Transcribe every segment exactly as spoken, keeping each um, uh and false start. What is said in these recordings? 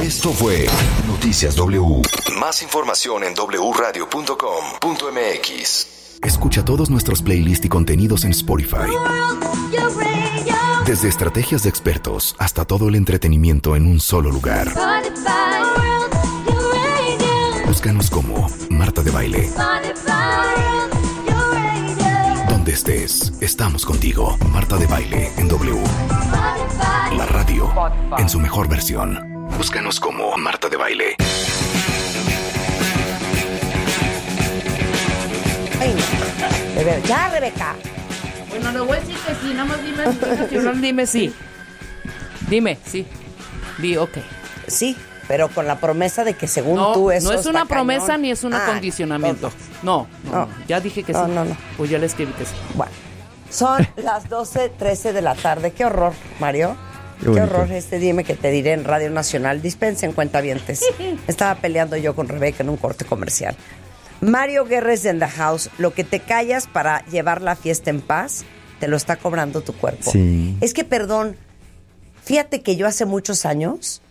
Esto fue Noticias W. Más información en doble u radio punto com punto m x. Escucha todos nuestros playlists y contenidos en Spotify. Desde estrategias de expertos hasta todo el entretenimiento en un solo lugar. Búscanos como Marta de Baile. Donde estés, estamos contigo. Marta de Baile en W. La radio en su mejor versión. Búscanos como Marta de Baile. Ay, no. De ver, ya, Rebeca. Bueno, le voy a decir que sí, nada más dime si no, dime sí. Dime, sí. Di, ok. Sí, pero con la promesa de que según no, tú eso no es una está promesa cañón. ni es un Ah, acondicionamiento. No no, no, No. no. Ya dije que No, sí. no, no. Pues ya le escribí que sí. Bueno, son las doce trece de la tarde. Qué horror, Mario. Qué, Qué horror este dime que te diré en Radio Nacional. Dispensen, cuentavientes. Estaba peleando yo con Rebeca en un corte comercial. Mario Guerres en the house. Lo que te callas para llevar la fiesta en paz, te lo está cobrando tu cuerpo. Sí. Es que, perdón, fíjate que yo hace muchos años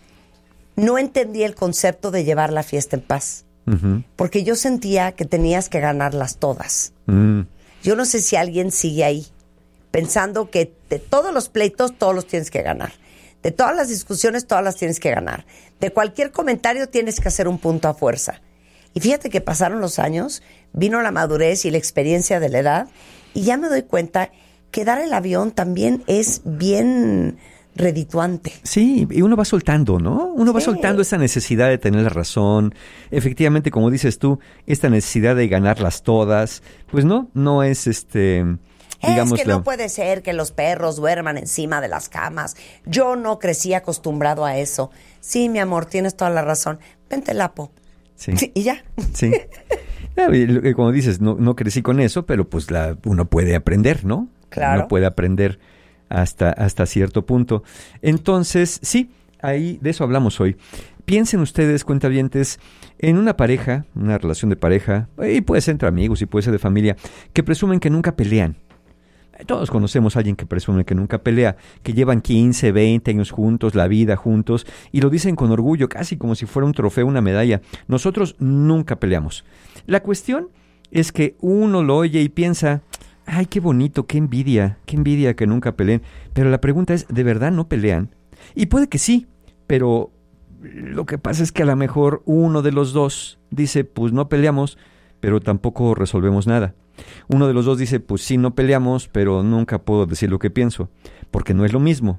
no entendí el concepto de llevar la fiesta en paz. Uh-huh. Porque yo sentía que tenías que ganarlas todas. Mm. Yo no sé si alguien sigue ahí, pensando que de todos los pleitos, todos los tienes que ganar. De todas las discusiones, todas las tienes que ganar. De cualquier comentario tienes que hacer un punto a fuerza. Y fíjate que pasaron los años, vino la madurez y la experiencia de la edad, y ya me doy cuenta que dar el avión también es bien redituante. Sí, y uno va soltando, ¿no? Uno va Sí. soltando esa necesidad de tener la razón. Efectivamente, como dices tú, esta necesidad de ganarlas todas, pues no, no es este... digamos, es que la... no puede ser que los perros duerman encima de las camas. Yo no crecí acostumbrado a eso. Sí, mi amor, tienes toda la razón. Vente, Lapo. Sí. Sí, y ya. Sí. No, y lo que como dices, no, no crecí con eso, pero pues la, uno puede aprender, ¿no? Claro. Uno puede aprender hasta, hasta cierto punto. Entonces, sí, ahí de eso hablamos hoy. Piensen ustedes, cuentavientes, en una pareja, una relación de pareja, y puede ser entre amigos y puede ser de familia, que presumen que nunca pelean. Todos conocemos a alguien que presume que nunca pelea, que llevan quince, veinte años juntos, la vida juntos, y lo dicen con orgullo, casi como si fuera un trofeo, una medalla. Nosotros nunca peleamos. La cuestión es que uno lo oye y piensa, ay, qué bonito, qué envidia, qué envidia que nunca peleen. Pero la pregunta es, ¿de verdad no pelean? Y puede que sí, pero lo que pasa es que a lo mejor uno de los dos dice, pues no peleamos, pero tampoco resolvemos nada. Uno de los dos dice, pues sí, no peleamos, pero nunca puedo decir lo que pienso, porque no es lo mismo.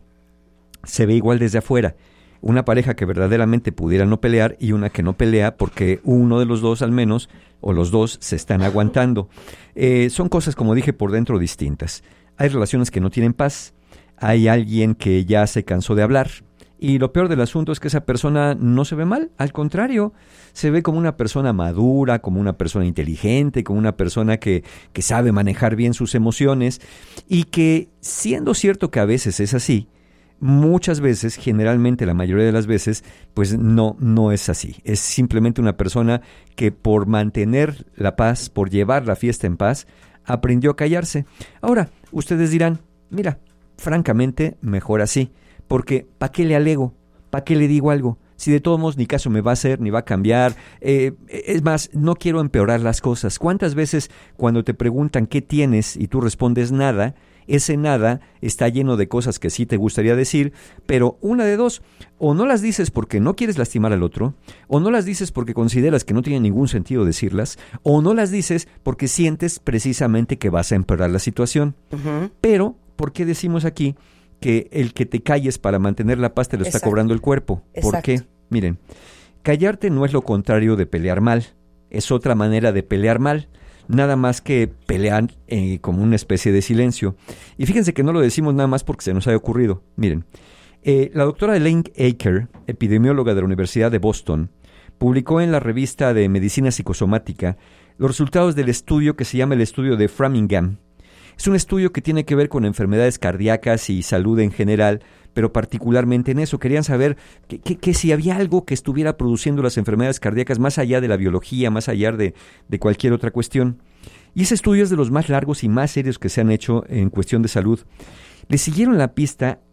Se ve igual desde afuera. Una pareja que verdaderamente pudiera no pelear y una que no pelea porque uno de los dos al menos, o los dos, se están aguantando. Eh, son cosas, como dije, por dentro distintas. Hay relaciones que no tienen paz. Hay alguien que ya se cansó de hablar. Y lo peor del asunto es que esa persona no se ve mal, al contrario, se ve como una persona madura, como una persona inteligente, como una persona que, que sabe manejar bien sus emociones y que, siendo cierto que a veces es así, muchas veces, generalmente la mayoría de las veces, pues no, no es así. Es simplemente una persona que por mantener la paz, por llevar la fiesta en paz, aprendió a callarse. Ahora, ustedes dirán, mira, francamente, mejor así. Porque, ¿para qué le alego? ¿Para qué le digo algo? Si de todos modos ni caso me va a hacer, ni va a cambiar. Eh, es más, no quiero empeorar las cosas. ¿Cuántas veces cuando te preguntan qué tienes y tú respondes nada, ese nada está lleno de cosas que sí te gustaría decir, pero una de dos, o no las dices porque no quieres lastimar al otro, o no las dices porque consideras que no tiene ningún sentido decirlas, o no las dices porque sientes precisamente que vas a empeorar la situación. Uh-huh. Pero, ¿por qué decimos aquí que el que te calles para mantener la paz te lo está Exacto. cobrando el cuerpo? ¿Por Exacto. qué? Miren, callarte no es lo contrario de pelear mal, es otra manera de pelear mal, nada más que pelear eh, como una especie de silencio. Y fíjense que no lo decimos nada más porque se nos haya ocurrido. Miren, eh, la doctora Elaine Aker, epidemióloga de la Universidad de Boston, publicó en la revista de Medicina Psicosomática los resultados del estudio que se llama el estudio de Framingham. Es un estudio que tiene que ver con enfermedades cardíacas y salud en general, pero particularmente en eso. Querían saber que, que, que si había algo que estuviera produciendo las enfermedades cardíacas más allá de la biología, más allá de, de cualquier otra cuestión. Y ese estudio es de los más largos y más serios que se han hecho en cuestión de salud. Le siguieron la pista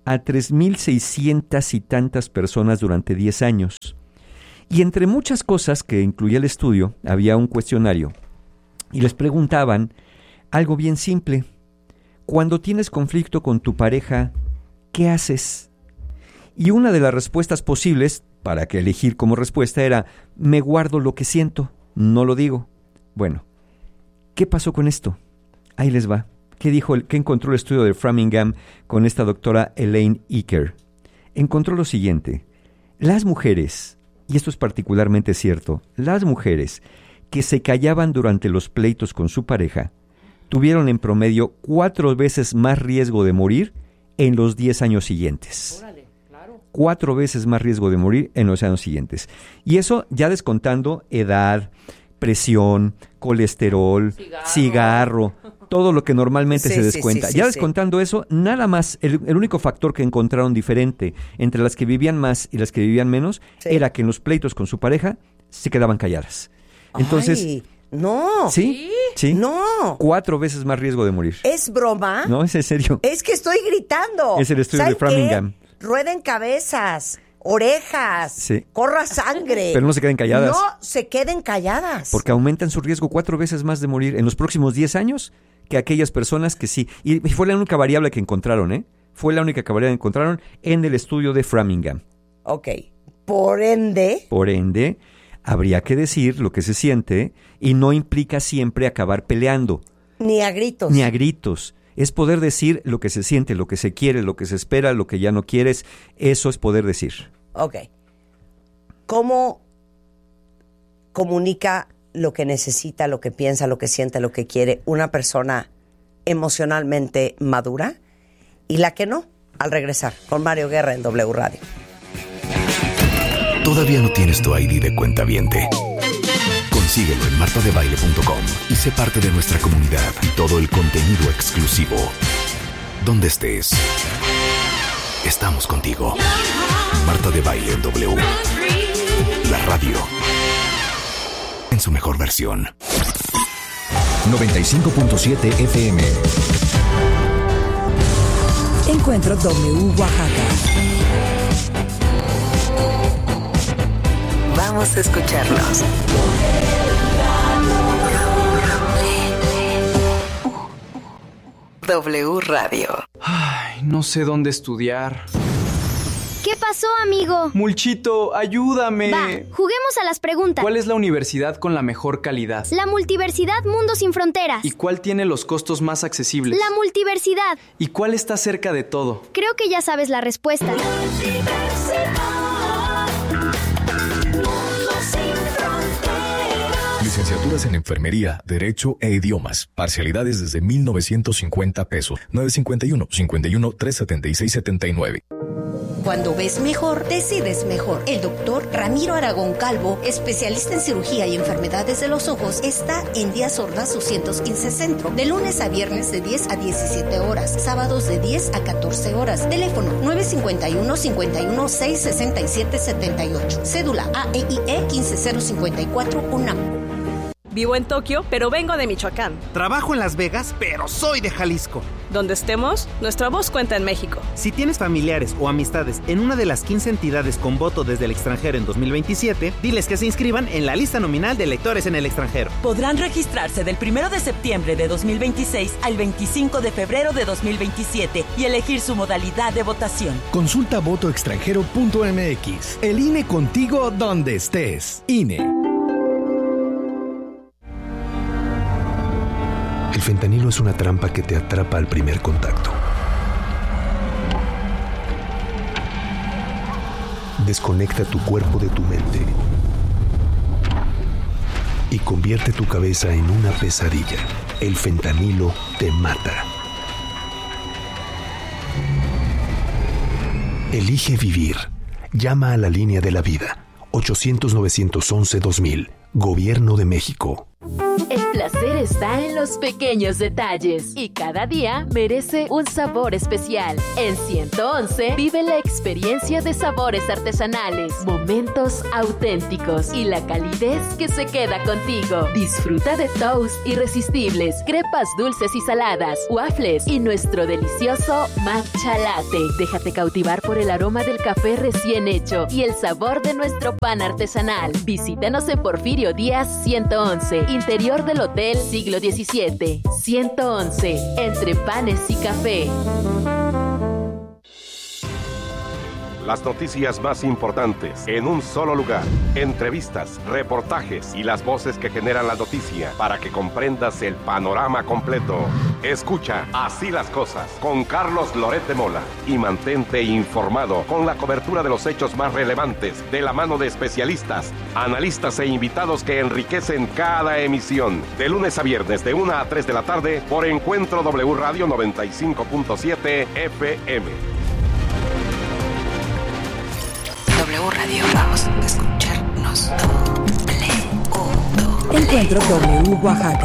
a tres mil seiscientas y tantas personas durante diez años. Y entre muchas cosas que incluía el estudio, había un cuestionario. Y les preguntaban algo bien simple. Cuando tienes conflicto con tu pareja, ¿qué haces? Y una de las respuestas posibles, para que elegir como respuesta, era: me guardo lo que siento, no lo digo. Bueno, ¿qué pasó con esto? Ahí les va. ¿Qué dijo el, qué encontró el estudio de Framingham con esta doctora Elaine Eaker? Encontró lo siguiente: las mujeres, y esto es particularmente cierto, las mujeres que se callaban durante los pleitos con su pareja tuvieron en promedio cuatro veces más riesgo de morir en los diez años siguientes. Órale, claro. Cuatro veces más riesgo de morir en los años siguientes. Y eso ya descontando edad, presión, colesterol, cigarro, cigarro todo lo que normalmente sí, se descuenta. Sí, sí, ya sí, descontando sí. eso, nada más, el, el único factor que encontraron diferente entre las que vivían más y las que vivían menos sí. era que en los pleitos con su pareja se quedaban calladas. Entonces, Ay, no. ¿Sí? ¿Sí? No. Cuatro veces más riesgo de morir. ¿Es broma? No, es en serio. Es que estoy gritando. Es el estudio de Framingham. ¿Qué? Rueden cabezas, orejas, sí. corra sangre. Pero no se queden calladas. No se queden calladas. Porque aumentan su riesgo cuatro veces más de morir en los próximos diez años que aquellas personas que sí. Y fue la única variable que encontraron, ¿eh? Fue la única variable que encontraron en el estudio de Framingham. Ok. Por ende... Por ende, habría que decir lo que se siente y no implica siempre acabar peleando. Ni a gritos. Ni a gritos. Es poder decir lo que se siente, lo que se quiere, lo que se espera, lo que ya no quieres. Eso es poder decir. Ok. ¿Cómo comunica lo que necesita, lo que piensa, lo que siente, lo que quiere una persona emocionalmente madura y la que no? Al regresar con Mario Guerra en W Radio. ¿Todavía no tienes tu I D de cuentaviente? Consíguelo en marta de baile punto com y sé parte de nuestra comunidad. Todo el contenido exclusivo. Donde estés, estamos contigo. Marta de Baile en W. La radio en su mejor versión. noventa y cinco punto siete F M. Encuentro W Oaxaca. Vamos a escucharnos. W Radio. Ay, no sé dónde estudiar. ¿Qué pasó, amigo? Mulchito, ayúdame. Va, juguemos a las preguntas. ¿Cuál es la universidad con la mejor calidad? La Multiversidad Mundo Sin Fronteras. ¿Y cuál tiene los costos más accesibles? La Multiversidad. ¿Y cuál está cerca de todo? Creo que ya sabes la respuesta. Licenciaturas en Enfermería, Derecho e Idiomas. Parcialidades desde mil novecientos cincuenta pesos. nueve cinco uno, cinco uno, tres siete seis, siete nueve. Cuando ves mejor, decides mejor. El doctor Ramiro Aragón Calvo, especialista en cirugía y enfermedades de los ojos, está en Díaz Ordaz doscientos quince Centro, de lunes a viernes de diez a diecisiete horas, sábados de diez a catorce horas. Teléfono nueve cinco uno, cinco uno seis, seis siete siete ocho. Cédula A E I E quince cero cincuenta y cuatro UNAM. Vivo en Tokio, pero vengo de Michoacán. Trabajo en Las Vegas, pero soy de Jalisco. Donde estemos, nuestra voz cuenta en México. Si tienes familiares o amistades en una de las quince entidades con voto desde el extranjero en dos mil veintisiete, diles que se inscriban en la lista nominal de electores en el extranjero. Podrán registrarse del primero de septiembre de dos mil veintiséis al veinticinco de febrero de dos mil veintisiete y elegir su modalidad de votación. Consulta voto extranjero punto m x. El I N E contigo donde estés. I N E. El fentanilo es una trampa que te atrapa al primer contacto. Desconecta tu cuerpo de tu mente y convierte tu cabeza en una pesadilla. El fentanilo te mata. Elige vivir. Llama a la línea de la vida. ochocientos, novecientos once, dos mil. Gobierno de México. El placer está en los pequeños detalles y cada día merece un sabor especial. En ciento once vive la experiencia de sabores artesanales, momentos auténticos y la calidez que se queda contigo. Disfruta de toast irresistibles, crepas dulces y saladas, waffles y nuestro delicioso matcha latte. Déjate cautivar por el aroma del café recién hecho y el sabor de nuestro pan artesanal. Visítanos en Porfirio Díaz ciento once, interior del Hotel Siglo diecisiete. ciento once, entre panes y café. Las noticias más importantes en un solo lugar. Entrevistas, reportajes y las voces que generan la noticia para que comprendas el panorama completo. Escucha Así las Cosas con Carlos Loret de Mola y mantente informado con la cobertura de los hechos más relevantes de la mano de especialistas, analistas e invitados que enriquecen cada emisión. De lunes a viernes de una a tres de la tarde por Encuentro W Radio noventa y cinco punto siete F M. W Radio, vamos a escucharnos. W. Encuentro W Oaxaca.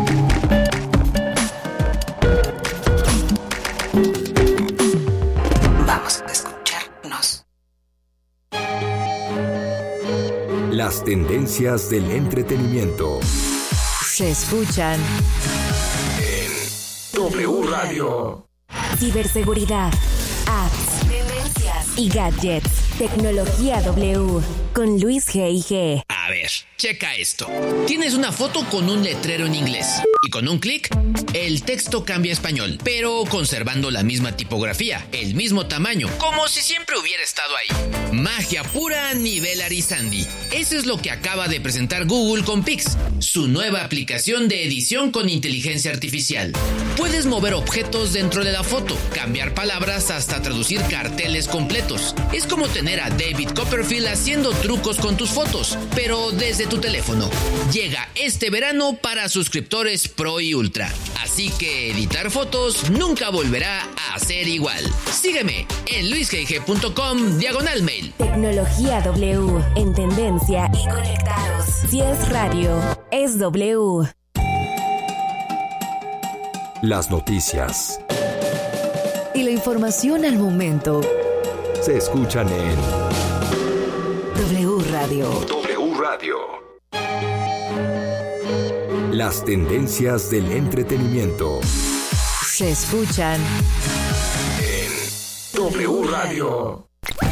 Vamos a escucharnos. Las tendencias del entretenimiento. Se escuchan en W Radio. Ciberseguridad, apps, tendencias y gadgets. Tecnología W con Luis G I G. A ver, checa esto. Tienes una foto con un letrero en inglés y con un clic, el texto cambia a español, pero conservando la misma tipografía, el mismo tamaño, como si siempre hubiera estado ahí. Magia pura nivel Arizandi. Eso es lo que acaba de presentar Google con Pix, su nueva aplicación de edición con inteligencia artificial. Puedes mover objetos dentro de la foto, cambiar palabras hasta traducir carteles completos. Es como tener a David Copperfield haciendo trucos con tus fotos, pero desde tu teléfono. Llega este verano para suscriptores Pro y Ultra. Así que editar fotos nunca volverá a ser igual. Sígueme en luisgig.com diagonal mail. Tecnología W, en tendencia y conectados. Si es radio, es W. Las noticias y la información al momento se escuchan en W Radio. W Radio. Las tendencias del entretenimiento se escuchan en W Radio.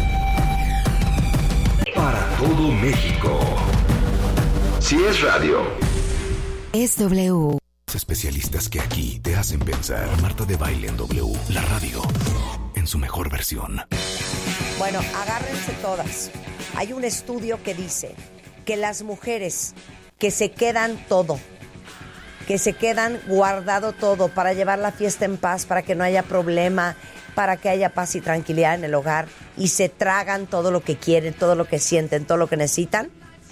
Para todo México. Si es radio, es W. Los especialistas que aquí te hacen pensar. Marta de Baile en W, la radio en su mejor versión. Bueno, agárrense todas. Hay un estudio que dice que las mujeres que se quedan todo, que se quedan guardado todo para llevar la fiesta en paz, para que no haya problema, para que haya paz y tranquilidad en el hogar, y se tragan todo lo que quieren, todo lo que sienten, todo lo que necesitan,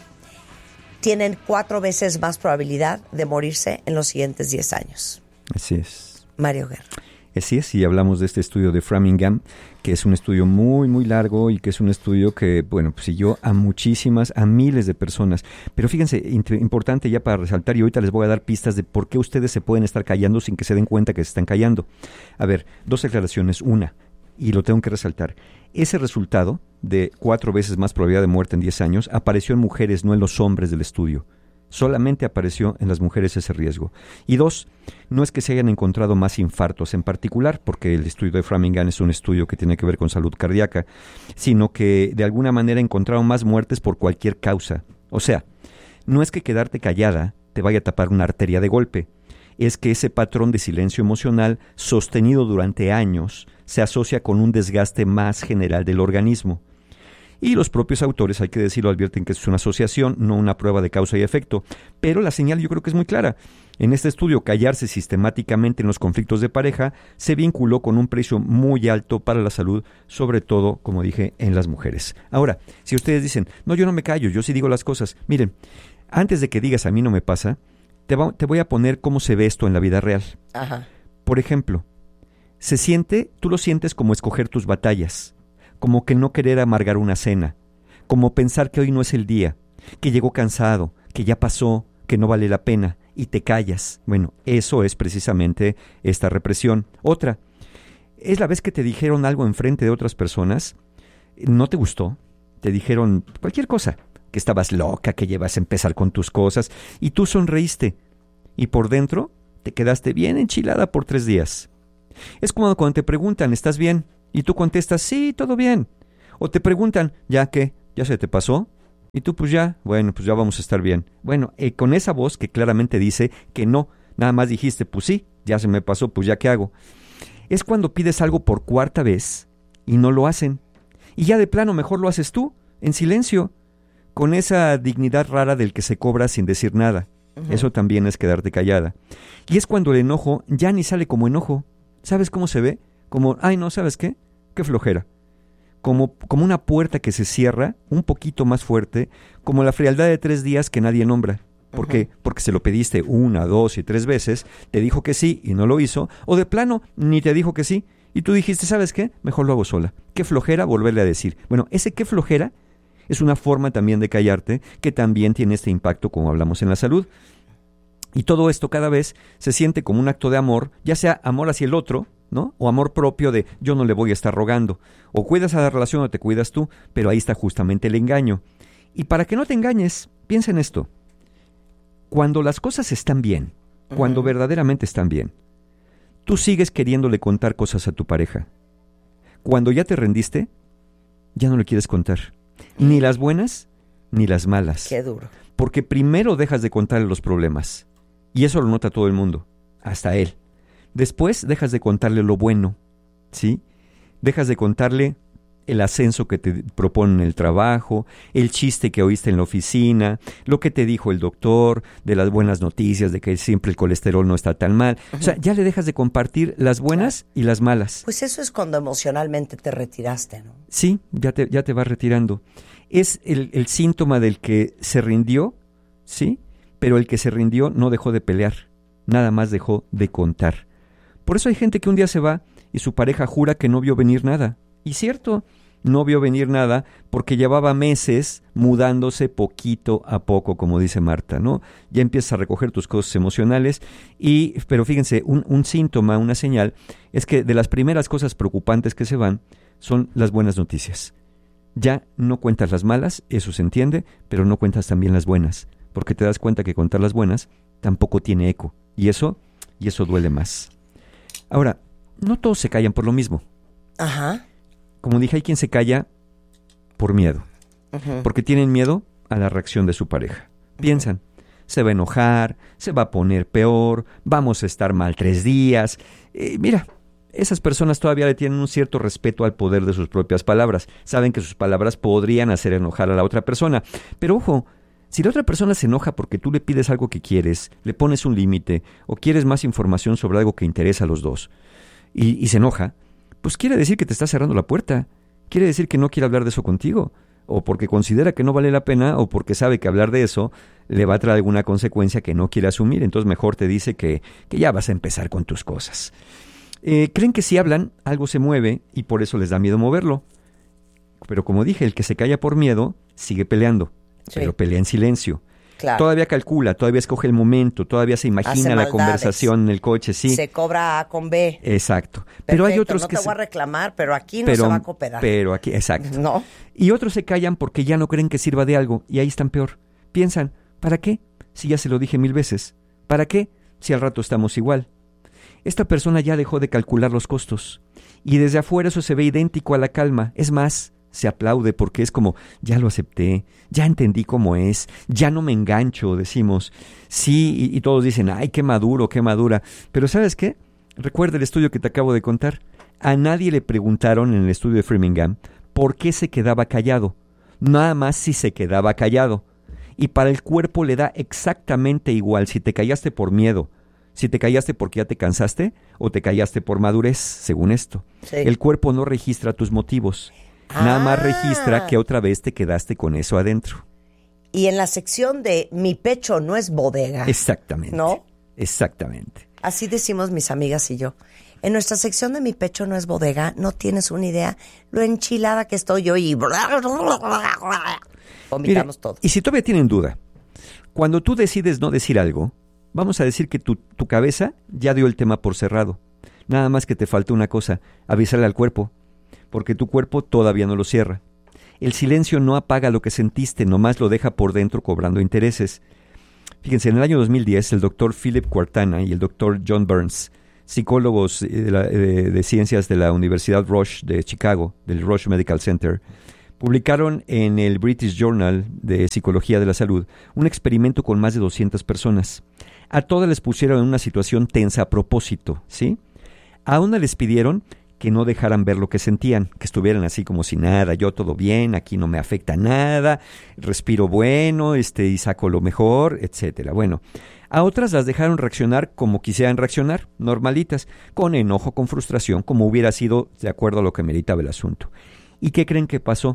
tienen cuatro veces más probabilidad de morirse en los siguientes diez años. Así es. Mario Guerra. Así es, y hablamos de este estudio de Framingham, que es un estudio muy, muy largo y que es un estudio que, bueno, pues siguió a muchísimas, a miles de personas. Pero fíjense, int- importante ya para resaltar, y ahorita les voy a dar pistas de por qué ustedes se pueden estar callando sin que se den cuenta que se están callando. A ver, dos aclaraciones. Una, y lo tengo que resaltar, ese resultado de cuatro veces más probabilidad de muerte en diez años apareció en mujeres, no en los hombres del estudio. Solamente apareció en las mujeres ese riesgo. Y dos, no es que se hayan encontrado más infartos en particular, porque el estudio de Framingham es un estudio que tiene que ver con salud cardíaca, sino que de alguna manera encontraron más muertes por cualquier causa. O sea, no es que quedarte callada te vaya a tapar una arteria de golpe, es que ese patrón de silencio emocional sostenido durante años se asocia con un desgaste más general del organismo. Y los propios autores, hay que decirlo, advierten que es una asociación, no una prueba de causa y efecto. Pero la señal yo creo que es muy clara. En este estudio, callarse sistemáticamente en los conflictos de pareja se vinculó con un precio muy alto para la salud, sobre todo, como dije, en las mujeres. Ahora, si ustedes dicen, no, yo no me callo, yo sí digo las cosas. Miren, antes de que digas a mí no me pasa, te, va, te voy a poner cómo se ve esto en la vida real. Ajá. Por ejemplo, se siente, tú lo sientes como escoger tus batallas, como que no querer amargar una cena, como pensar que hoy no es el día, que llegó cansado, que ya pasó, que no vale la pena y te callas. Bueno, eso es precisamente esta represión. Otra, es la vez que te dijeron algo enfrente de otras personas, no te gustó, te dijeron cualquier cosa, que estabas loca, que llevas a empezar con tus cosas, y tú sonreíste, y por dentro te quedaste bien enchilada por tres días. Es como cuando te preguntan, ¿estás bien? Y tú contestas, sí, todo bien. O te preguntan, ¿ya qué? ¿Ya se te pasó? Y tú, pues ya, bueno, pues ya vamos a estar bien. Bueno, eh, con esa voz que claramente dice que no, nada más dijiste, pues sí, ya se me pasó, pues ya qué hago. Es cuando pides algo por cuarta vez y no lo hacen. Y ya de plano mejor lo haces tú, en silencio, con esa dignidad rara del que se cobra sin decir nada. Uh-huh. Eso también es quedarte callada. Y es cuando el enojo ya ni sale como enojo. ¿Sabes cómo se ve? Como, ay no, ¿sabes qué? Qué flojera. Como, como una puerta que se cierra un poquito más fuerte, como la frialdad de tres días que nadie nombra. ¿Por qué? Uh-huh. Porque se lo pediste una, dos y tres veces, te dijo que sí y no lo hizo, o de plano ni te dijo que sí, y tú dijiste, ¿sabes qué? Mejor lo hago sola. Qué flojera volverle a decir. Bueno, ese qué flojera es una forma también de callarte que también tiene este impacto como hablamos en la salud. Y todo esto cada vez se siente como un acto de amor, ya sea amor hacia el otro, ¿no? O amor propio de yo no le voy a estar rogando. O cuidas a la relación o te cuidas tú, pero ahí está justamente el engaño. Y para que no te engañes, piensa en esto. Cuando las cosas están bien, uh-huh. cuando verdaderamente están bien, tú sigues queriéndole contar cosas a tu pareja. Cuando ya te rendiste, ya no le quieres contar. Ni las buenas, ni las malas. Qué duro. Porque primero dejas de contarle los problemas. Y eso lo nota todo el mundo, hasta él. Después dejas de contarle lo bueno, ¿sí? Dejas de contarle el ascenso que te proponen en el trabajo, el chiste que oíste en la oficina, lo que te dijo el doctor, de las buenas noticias, de que siempre el colesterol no está tan mal. Uh-huh. O sea, ya le dejas de compartir las buenas y las malas. Pues eso es cuando emocionalmente te retiraste, ¿no? Sí, ya te, ya te vas retirando. Es el, el síntoma del que se rindió, ¿sí? Pero el que se rindió no dejó de pelear, nada más dejó de contar. Por eso hay gente que un día se va y su pareja jura que no vio venir nada. Y cierto, no vio venir nada porque llevaba meses mudándose poquito a poco, como dice Marta, ¿no? Ya empiezas a recoger tus cosas emocionales, y, pero fíjense, un, un síntoma, una señal, es que de las primeras cosas preocupantes que se van son las buenas noticias. Ya no cuentas las malas, eso se entiende, pero no cuentas también las buenas, porque te das cuenta que contar las buenas tampoco tiene eco, y eso, y eso duele más. Ahora, no todos se callan por lo mismo. Ajá. Como dije, hay quien se calla por miedo, uh-huh. porque tienen miedo a la reacción de su pareja. Uh-huh. Piensan, se va a enojar, se va a poner peor, vamos a estar mal tres días. Eh, mira, esas personas todavía le tienen un cierto respeto al poder de sus propias palabras. Saben que sus palabras podrían hacer enojar a la otra persona. Pero ojo, si la otra persona se enoja porque tú le pides algo que quieres, le pones un límite o quieres más información sobre algo que interesa a los dos y, y se enoja, pues quiere decir que te está cerrando la puerta. Quiere decir que no quiere hablar de eso contigo, o porque considera que no vale la pena, o porque sabe que hablar de eso le va a traer alguna consecuencia que no quiere asumir. Entonces mejor te dice que, que ya vas a empezar con tus cosas. Eh, creen que si hablan, algo se mueve y por eso les da miedo moverlo. Pero como dije, el que se calla por miedo sigue peleando, sí. pero pelea en silencio. Claro. Todavía calcula, todavía escoge el momento, todavía se imagina la conversación en el coche, sí. Se cobra A con B. Exacto. Perfecto, pero hay otros no que te se... voy a reclamar, pero aquí pero, no se va a cooperar. Pero aquí, exacto. ¿No? Y otros se callan porque ya no creen que sirva de algo y ahí están peor. Piensan, ¿para qué? Si ya se lo dije mil veces. ¿Para qué? Si al rato estamos igual. Esta persona ya dejó de calcular los costos y desde afuera eso se ve idéntico a la calma. Es más, se aplaude porque es como, ya lo acepté, ya entendí cómo es, ya no me engancho, decimos. Sí, y, y todos dicen, ay, qué maduro, qué madura. Pero ¿sabes qué? Recuerda el estudio que te acabo de contar. A nadie le preguntaron en el estudio de Framingham por qué se quedaba callado. Nada más si se quedaba callado. Y para el cuerpo le da exactamente igual si te callaste por miedo, si te callaste porque ya te cansaste o te callaste por madurez, según esto. Sí. El cuerpo no registra tus motivos. Nada más Ah. registra que otra vez te quedaste con eso adentro. Y en la sección de mi pecho no es bodega. Exactamente. ¿No? Exactamente. Así decimos mis amigas y yo. En nuestra sección de mi pecho no es bodega, no tienes una idea lo enchilada que estoy yo y vomitamos Mire, todo. Y si todavía tienen duda, Cuando tú decides no decir algo, vamos a decir que tu, tu cabeza ya dio el tema por cerrado. Nada más que te falta una cosa, avisarle al cuerpo, porque tu cuerpo todavía no lo cierra. El silencio no apaga lo que sentiste, nomás lo deja por dentro cobrando intereses. Fíjense, en el año dos mil diez, el doctor Philip Quartana y el doctor John Burns, psicólogos de, la, de, de ciencias de la Universidad Rush de Chicago, del Rush Medical Center, publicaron en el British Journal de Psicología de la Salud un experimento con más de doscientas personas. A todas les pusieron en una situación tensa a propósito, ¿sí? A una les pidieron que no dejaran ver lo que sentían, que estuvieran así como si nada, yo todo bien, aquí no me afecta nada, respiro bueno, este, y saco lo mejor, etcétera. Bueno, a otras las dejaron reaccionar como quisieran reaccionar, normalitas, con enojo, con frustración, como hubiera sido de acuerdo a lo que meritaba el asunto. ¿Y qué creen que pasó?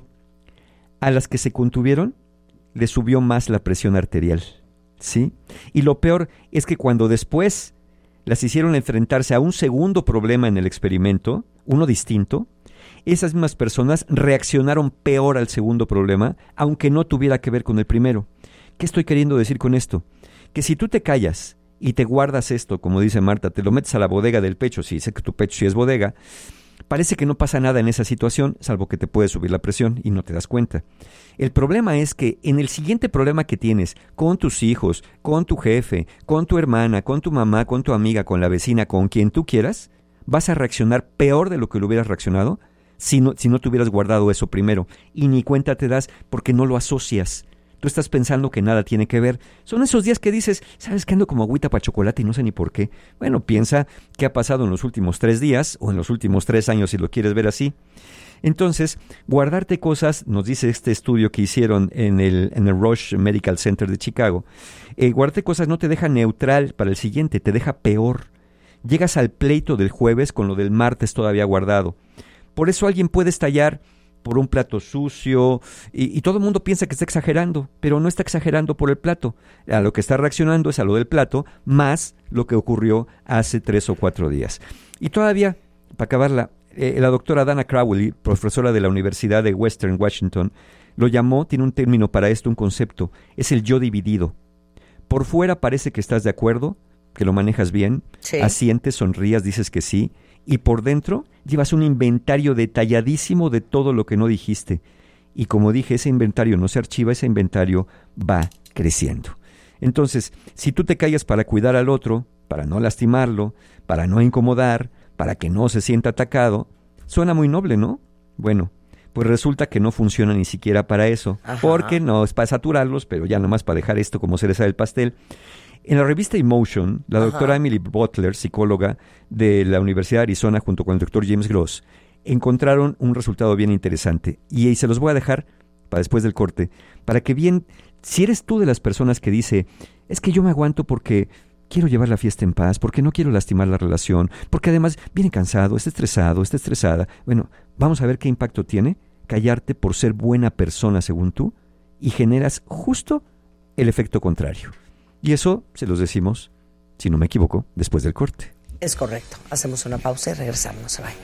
A las que se contuvieron, les subió más la presión arterial, ¿sí? Y lo peor es que cuando después las hicieron enfrentarse a un segundo problema en el experimento, uno distinto, esas mismas personas reaccionaron peor al segundo problema, aunque no tuviera que ver con el primero. ¿Qué estoy queriendo decir con esto? Que si tú te callas y te guardas esto, como dice Marta, te lo metes a la bodega del pecho, si sé que tu pecho sí es bodega, parece que no pasa nada en esa situación, salvo que te puede subir la presión y no te das cuenta. El problema es que en el siguiente problema que tienes con tus hijos, con tu jefe, con tu hermana, con tu mamá, con tu amiga, con la vecina, con quien tú quieras, vas a reaccionar peor de lo que lo hubieras reaccionado si no, si no te hubieras guardado eso primero. Y ni cuenta te das porque no lo asocias. Tú estás pensando que nada tiene que ver. Son esos días que dices, ¿sabes que ando como agüita para chocolate y no sé ni por qué? Bueno, piensa qué ha pasado en los últimos tres días o en los últimos tres años si lo quieres ver así. Entonces, guardarte cosas, nos dice este estudio que hicieron en el, en el Rush Medical Center de Chicago, eh, guardarte cosas no te deja neutral para el siguiente, te deja peor. Llegas al pleito del jueves con lo del martes todavía guardado. Por eso alguien puede estallar por un plato sucio, y, y todo el mundo piensa que está exagerando, pero no está exagerando por el plato. A lo que está reaccionando es a lo del plato, más lo que ocurrió hace tres o cuatro días. Y todavía, para acabarla, eh, la doctora Dana Crowley, profesora de la Universidad de Western Washington, lo llamó, tiene un término para esto, un concepto, es el yo dividido. Por fuera parece que estás de acuerdo, que lo manejas bien, sí. Asientes, sonrías, dices que sí, y por dentro llevas un inventario detalladísimo de todo lo que no dijiste. Y como dije, ese inventario no se archiva, ese inventario va creciendo. Entonces, si tú te callas para cuidar al otro, para no lastimarlo, para no incomodar, para que no se sienta atacado, suena muy noble, ¿no? Bueno, pues resulta que no funciona ni siquiera para eso. Ajá. Porque no es para saturarlos, pero ya nomás para dejar esto como cereza del pastel. En la revista Emotion, la doctora Ajá. Emily Butler, psicóloga de la Universidad de Arizona, junto con el doctor James Gross, encontraron un resultado bien interesante. Y, y se los voy a dejar para después del corte, para que bien, si eres tú de las personas que dice, es que yo me aguanto porque quiero llevar la fiesta en paz, porque no quiero lastimar la relación, porque además viene cansado, está estresado, está estresada. Bueno, vamos a ver qué impacto tiene callarte por ser buena persona según tú y generas justo el efecto contrario. Y eso se los decimos, si no me equivoco, después del corte. Es correcto. Hacemos una pausa y regresamos. No se vayan.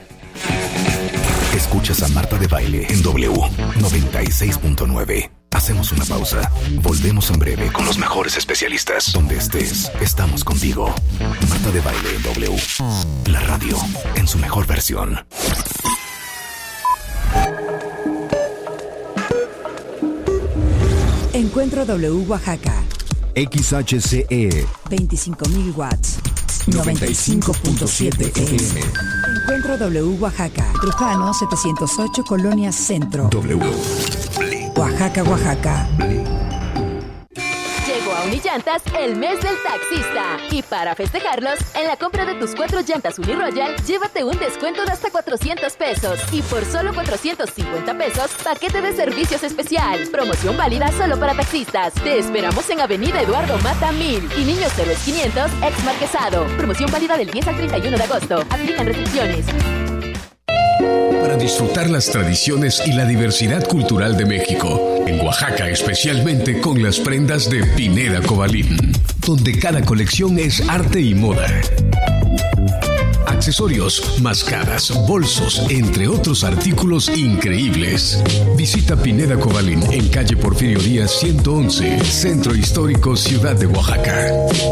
Escuchas a Marta de Baile en W noventa y seis punto nueve. Hacemos una pausa. Volvemos en breve con los mejores especialistas. Donde estés, estamos contigo. Marta de Baile en W. La radio en su mejor versión. Encuentro W Oaxaca. X H C E veinticinco mil watts. noventa y cinco punto siete F M. Encuentro W Oaxaca. Trujano setecientos ocho, Colonia Centro. W. Oaxaca, Oaxaca. Llegó a Unillantas el mes del taxista. Y para festejarlos, en la compra de tus cuatro llantas Uniroyal, llévate un descuento de hasta cuatrocientos pesos. Y por solo cuatrocientos cincuenta pesos, paquete de servicios especial. Promoción válida solo para taxistas. Te esperamos en Avenida Eduardo Mata mil y Niños Héroes quinientos, ex Marquesado. Promoción válida del diez al treinta y uno de agosto. Aplican restricciones. Para disfrutar las tradiciones y la diversidad cultural de México, en Oaxaca especialmente con las prendas de Pineda Cobalín, donde cada colección es arte y moda. accesorios, mascadas, bolsos, entre otros artículos increíbles. Visita Pineda Cobalín en calle Porfirio Díaz ciento once, Centro Histórico, Ciudad de Oaxaca.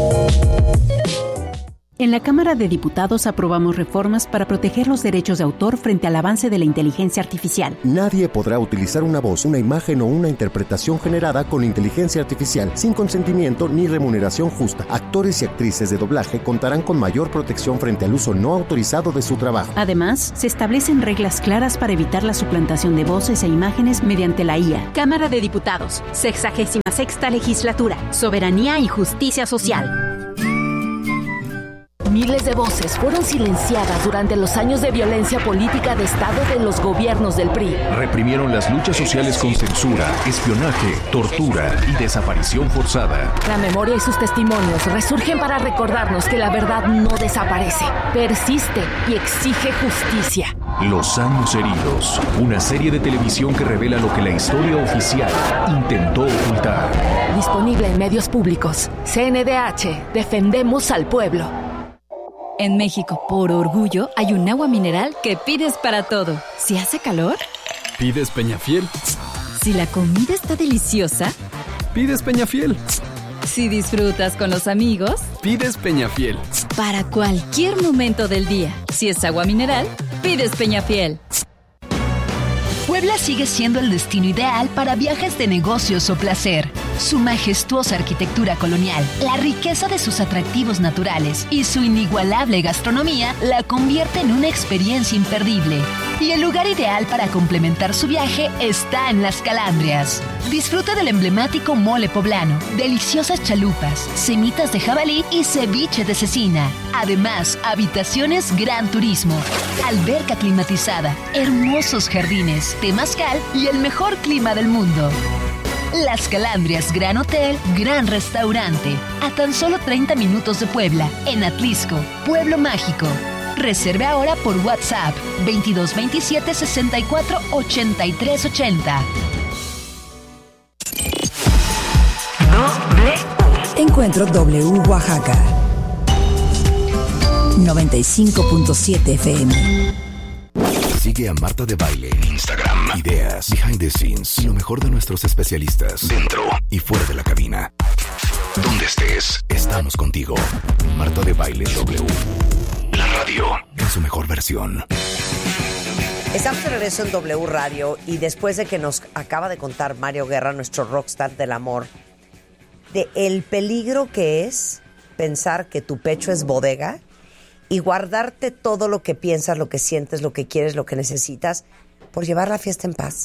En la Cámara de Diputados aprobamos reformas para proteger los derechos de autor frente al avance de la inteligencia artificial. Nadie podrá utilizar una voz, una imagen o una interpretación generada con inteligencia artificial sin consentimiento ni remuneración justa. Actores y actrices de doblaje contarán con mayor protección frente al uso no autorizado de su trabajo. Además, se establecen reglas claras para evitar la suplantación de voces e imágenes mediante la I A. Cámara de Diputados, sexagésima sexta legislatura, soberanía y justicia social. Miles de voces fueron silenciadas durante los años de violencia política de Estado de los gobiernos del P R I. Reprimieron las luchas sociales con censura, espionaje, tortura y desaparición forzada. La memoria y sus testimonios resurgen para recordarnos que la verdad no desaparece, persiste y exige justicia. Los años heridos, una serie de televisión que revela lo que la historia oficial intentó ocultar. Disponible en medios públicos. C N D H, defendemos al pueblo. En México, por orgullo, hay un agua mineral que pides para todo. Si hace calor, pides Peñafiel. Si la comida está deliciosa, pides Peñafiel. Si disfrutas con los amigos, pides Peñafiel. Para cualquier momento del día, si es agua mineral, pides Peñafiel. Puebla sigue siendo el destino ideal para viajes de negocios o placer. Su majestuosa arquitectura colonial, la riqueza de sus atractivos naturales y su inigualable gastronomía la convierte en una experiencia imperdible. Y el lugar ideal para complementar su viaje está en Las Calandrias. Disfruta del emblemático mole poblano, deliciosas chalupas, semitas de jabalí y ceviche de cecina. Además, habitaciones Gran Turismo, alberca climatizada, hermosos jardines, temazcal y el mejor clima del mundo. Las Calandrias Gran Hotel, Gran Restaurante, a tan solo treinta minutos de Puebla, en Atlisco, Pueblo Mágico. Reserve ahora por WhatsApp veintidós veintisiete sesenta y cuatro ochenta y tres ochenta. Encuentro W Oaxaca noventa y cinco punto siete F M. Sigue a Marta de Baile en Instagram. Ideas, behind the scenes y lo mejor de nuestros especialistas dentro y fuera de la cabina. Donde estés, estamos contigo. Marta de Baile W. La radio en su mejor versión. Estamos de regreso en W Radio y después de que nos acaba de contar Mario Guerra, nuestro rockstar del amor, de el peligro que es pensar que tu pecho es bodega y guardarte todo lo que piensas, lo que sientes, lo que quieres, lo que necesitas, por llevar la fiesta en paz.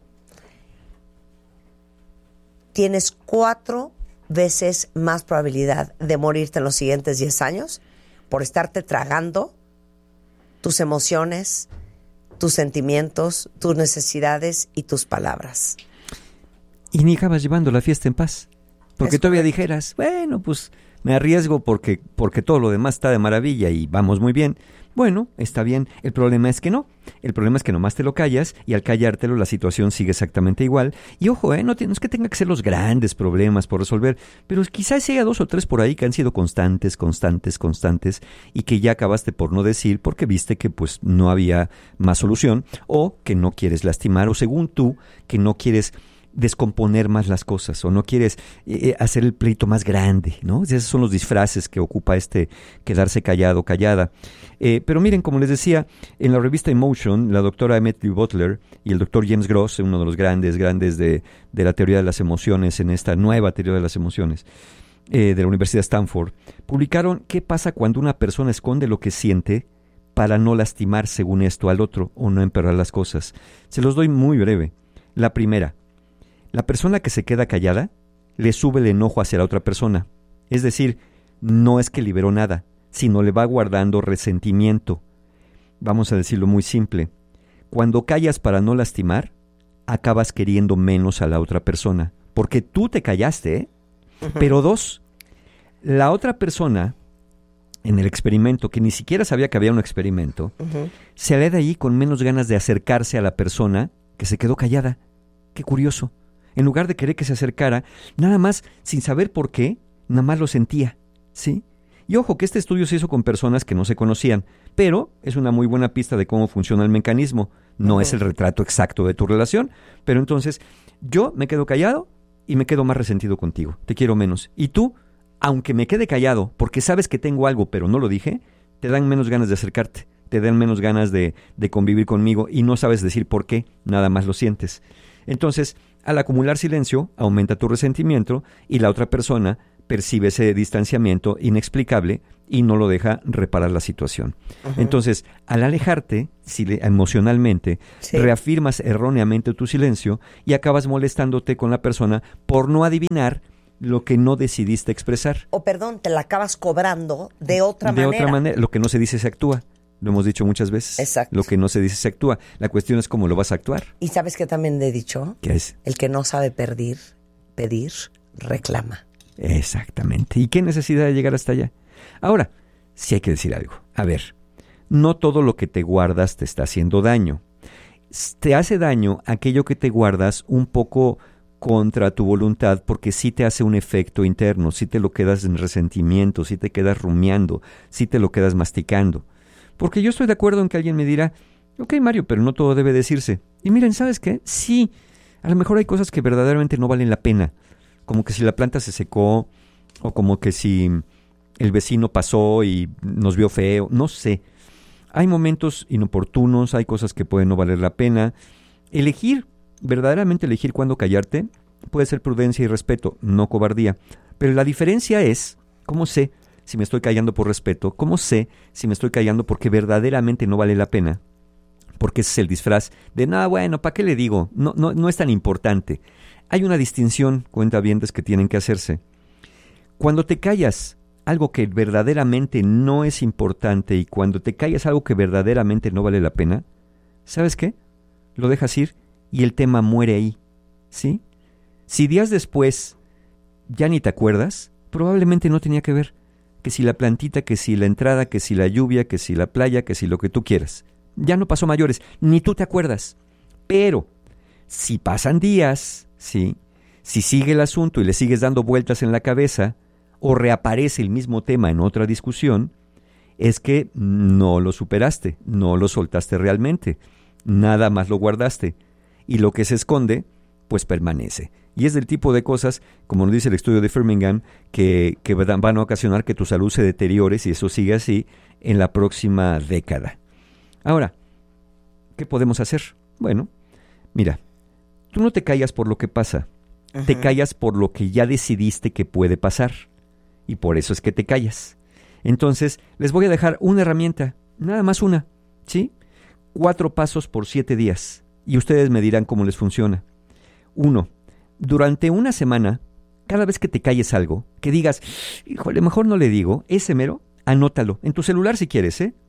Tienes cuatro veces más probabilidad de morirte en los siguientes diez años por estarte tragando tus emociones, tus sentimientos, tus necesidades y tus palabras. Y ni acabas llevando la fiesta en paz. Porque Es todavía correcto. dijeras, bueno, pues me arriesgo porque, porque todo lo demás está de maravilla y vamos muy bien. Bueno, está bien. El problema es que no. El problema es que nomás te lo callas y al callártelo la situación sigue exactamente igual. Y ojo, eh, no, te- no es que tenga que ser los grandes problemas por resolver, pero quizás haya dos o tres por ahí que han sido constantes, constantes, constantes y que ya acabaste por no decir porque viste que pues no había más solución o que no quieres lastimar o según tú que no quieres descomponer más las cosas o no quieres eh, hacer el pleito más grande, ¿no? Esos son los disfraces que ocupa este quedarse callado, callada. Eh, pero miren, como les decía, en la revista Emotion, la doctora Emmett Butler y el doctor James Gross, uno de los grandes, grandes de, de la teoría de las emociones, en esta nueva teoría de las emociones, eh, de la Universidad de Stanford, publicaron qué pasa cuando una persona esconde lo que siente para no lastimar, según esto, al otro o no empeorar las cosas. Se los doy muy breve. La primera, la persona que se queda callada le sube el enojo hacia la otra persona. Es decir, no es que liberó nada, sino le va guardando resentimiento. Vamos a decirlo muy simple. Cuando callas para no lastimar, acabas queriendo menos a la otra persona. Porque tú te callaste, ¿eh? Uh-huh. Pero dos, la otra persona, en el experimento, que ni siquiera sabía que había un experimento, uh-huh, se le da ahí con menos ganas de acercarse a la persona que se quedó callada. Qué curioso. En lugar de querer que se acercara, nada más, sin saber por qué, nada más lo sentía, ¿sí? Y ojo, que este estudio se hizo con personas que no se conocían, pero es una muy buena pista de cómo funciona el mecanismo. No uh-huh. es el retrato exacto de tu relación, pero entonces yo me quedo callado y me quedo más resentido contigo. Te quiero menos. Y tú, aunque me quede callado porque sabes que tengo algo pero no lo dije, te dan menos ganas de acercarte, te dan menos ganas de, de convivir conmigo y no sabes decir por qué, nada más lo sientes. Entonces, al acumular silencio, aumenta tu resentimiento y la otra persona percibe ese distanciamiento inexplicable y no lo deja reparar la situación. Uh-huh. Entonces, al alejarte si le, emocionalmente, sí. reafirmas erróneamente tu silencio y acabas molestándote con la persona por no adivinar lo que no decidiste expresar. O perdón, te la acabas cobrando de otra de manera. De otra manera. Lo que no se dice se actúa. Lo hemos dicho muchas veces. Exacto. Lo que no se dice se actúa. La cuestión es cómo lo vas a actuar. ¿Y sabes qué también he dicho? ¿Qué es? El que no sabe pedir, pedir, reclama. Exactamente. ¿Y qué necesidad de llegar hasta allá? Ahora, sí hay que decir algo. A ver, no todo lo que te guardas te está haciendo daño. Te hace daño aquello que te guardas un poco contra tu voluntad, porque sí te hace un efecto interno, sí te lo quedas en resentimiento, sí te quedas rumiando, sí te lo quedas masticando. Porque yo estoy de acuerdo en que alguien me dirá, ok, Mario, pero no todo debe decirse. Y miren, ¿sabes qué? Sí, a lo mejor hay cosas que verdaderamente no valen la pena. Como que si la planta se secó, o como que si el vecino pasó y nos vio feo, no sé. Hay momentos inoportunos, hay cosas que pueden no valer la pena. Elegir, verdaderamente elegir cuándo callarte, puede ser prudencia y respeto, no cobardía. Pero la diferencia es, ¿cómo sé si me estoy callando por respeto? ¿Cómo sé si me estoy callando porque verdaderamente no vale la pena? Porque ese es el disfraz de, no, bueno, ¿para qué le digo? No, no, no es tan importante. Hay una distinción, cuentavientes, que tienen que hacerse. Cuando te callas algo que verdaderamente no es importante y cuando te callas algo que verdaderamente no vale la pena, ¿sabes qué? Lo dejas ir y el tema muere ahí, ¿sí? Si días después ya ni te acuerdas, probablemente no tenía que ver. Que si la plantita, que si la entrada, que si la lluvia, que si la playa, que si lo que tú quieras. Ya no pasó mayores, ni tú te acuerdas. Pero si pasan días, ¿sí? Si sigue el asunto y le sigues dando vueltas en la cabeza o reaparece el mismo tema en otra discusión, es que no lo superaste, no lo soltaste realmente, nada más lo guardaste. Y lo que se esconde, pues permanece. Y es del tipo de cosas, como nos dice el estudio de Birmingham, que, que van a ocasionar que tu salud se deteriore, si eso sigue así, en la próxima década. Ahora, ¿qué podemos hacer? Bueno, mira, tú no te callas por lo que pasa, uh-huh. te callas por lo que ya decidiste que puede pasar. Y por eso es que te callas. Entonces, les voy a dejar una herramienta, nada más una, ¿sí? Cuatro pasos por siete días. Y ustedes me dirán cómo les funciona. Uno, durante una semana, cada vez que te calles algo, que digas, híjole, mejor no le digo, ese mero, anótalo, en tu celular si quieres, ¿eh?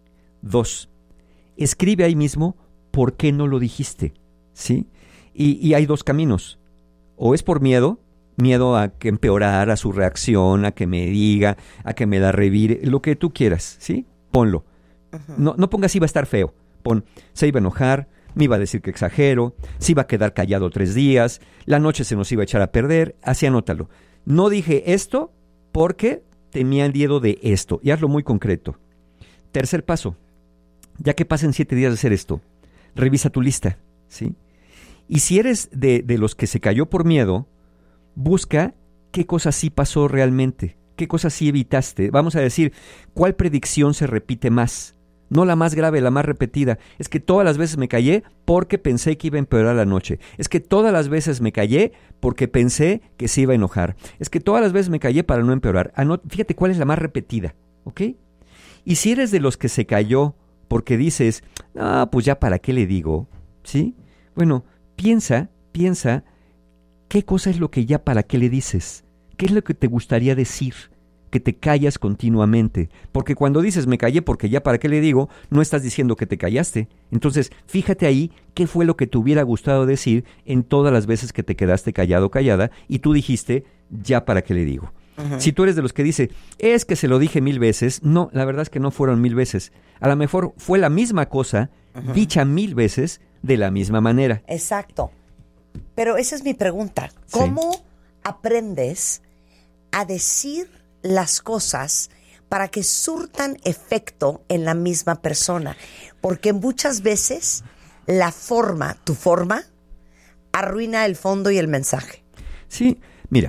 Dos, escribe ahí mismo por qué no lo dijiste, ¿sí? Y, y hay dos caminos. O es por miedo, miedo a que empeorar, a su reacción, a que me diga, a que me la revire, lo que tú quieras, ¿sí? Ponlo. Uh-huh. No, no pongas iba a estar feo. Pon, se iba a enojar, me iba a decir que exagero, se iba a quedar callado tres días, la noche se nos iba a echar a perder, así anótalo. No dije esto porque tenía miedo de esto, y hazlo muy concreto. Tercer paso, ya que pasen siete días de hacer esto, revisa tu lista, ¿sí? Y si eres de, de los que se cayó por miedo, busca qué cosa sí pasó realmente, qué cosa sí evitaste. Vamos a decir, ¿cuál predicción se repite más? No la más grave, la más repetida. Es que todas las veces me callé porque pensé que iba a empeorar la noche. Es que todas las veces me callé porque pensé que se iba a enojar. Es que todas las veces me callé para no empeorar. Anot- Fíjate cuál es la más repetida, ¿ok? Y si eres de los que se cayó porque dices, ah, pues ya para qué le digo, ¿sí? Bueno, piensa, piensa, ¿qué cosa es lo que ya para qué le dices? ¿Qué es lo que te gustaría decir? Que te callas continuamente, porque cuando dices me callé porque ya para qué le digo, no estás diciendo que te callaste. Entonces, fíjate ahí qué fue lo que te hubiera gustado decir en todas las veces que te quedaste callado o callada y tú dijiste ya para qué le digo. Uh-huh. Si tú eres de los que dice, es que se lo dije mil veces, no, la verdad es que no fueron mil veces. A lo mejor fue la misma cosa, uh-huh. dicha mil veces de la misma manera. Exacto. Pero esa es mi pregunta. ¿Cómo sí. aprendes a decir las cosas para que surtan efecto en la misma persona. Porque muchas veces la forma, tu forma, arruina el fondo y el mensaje. Sí, mira,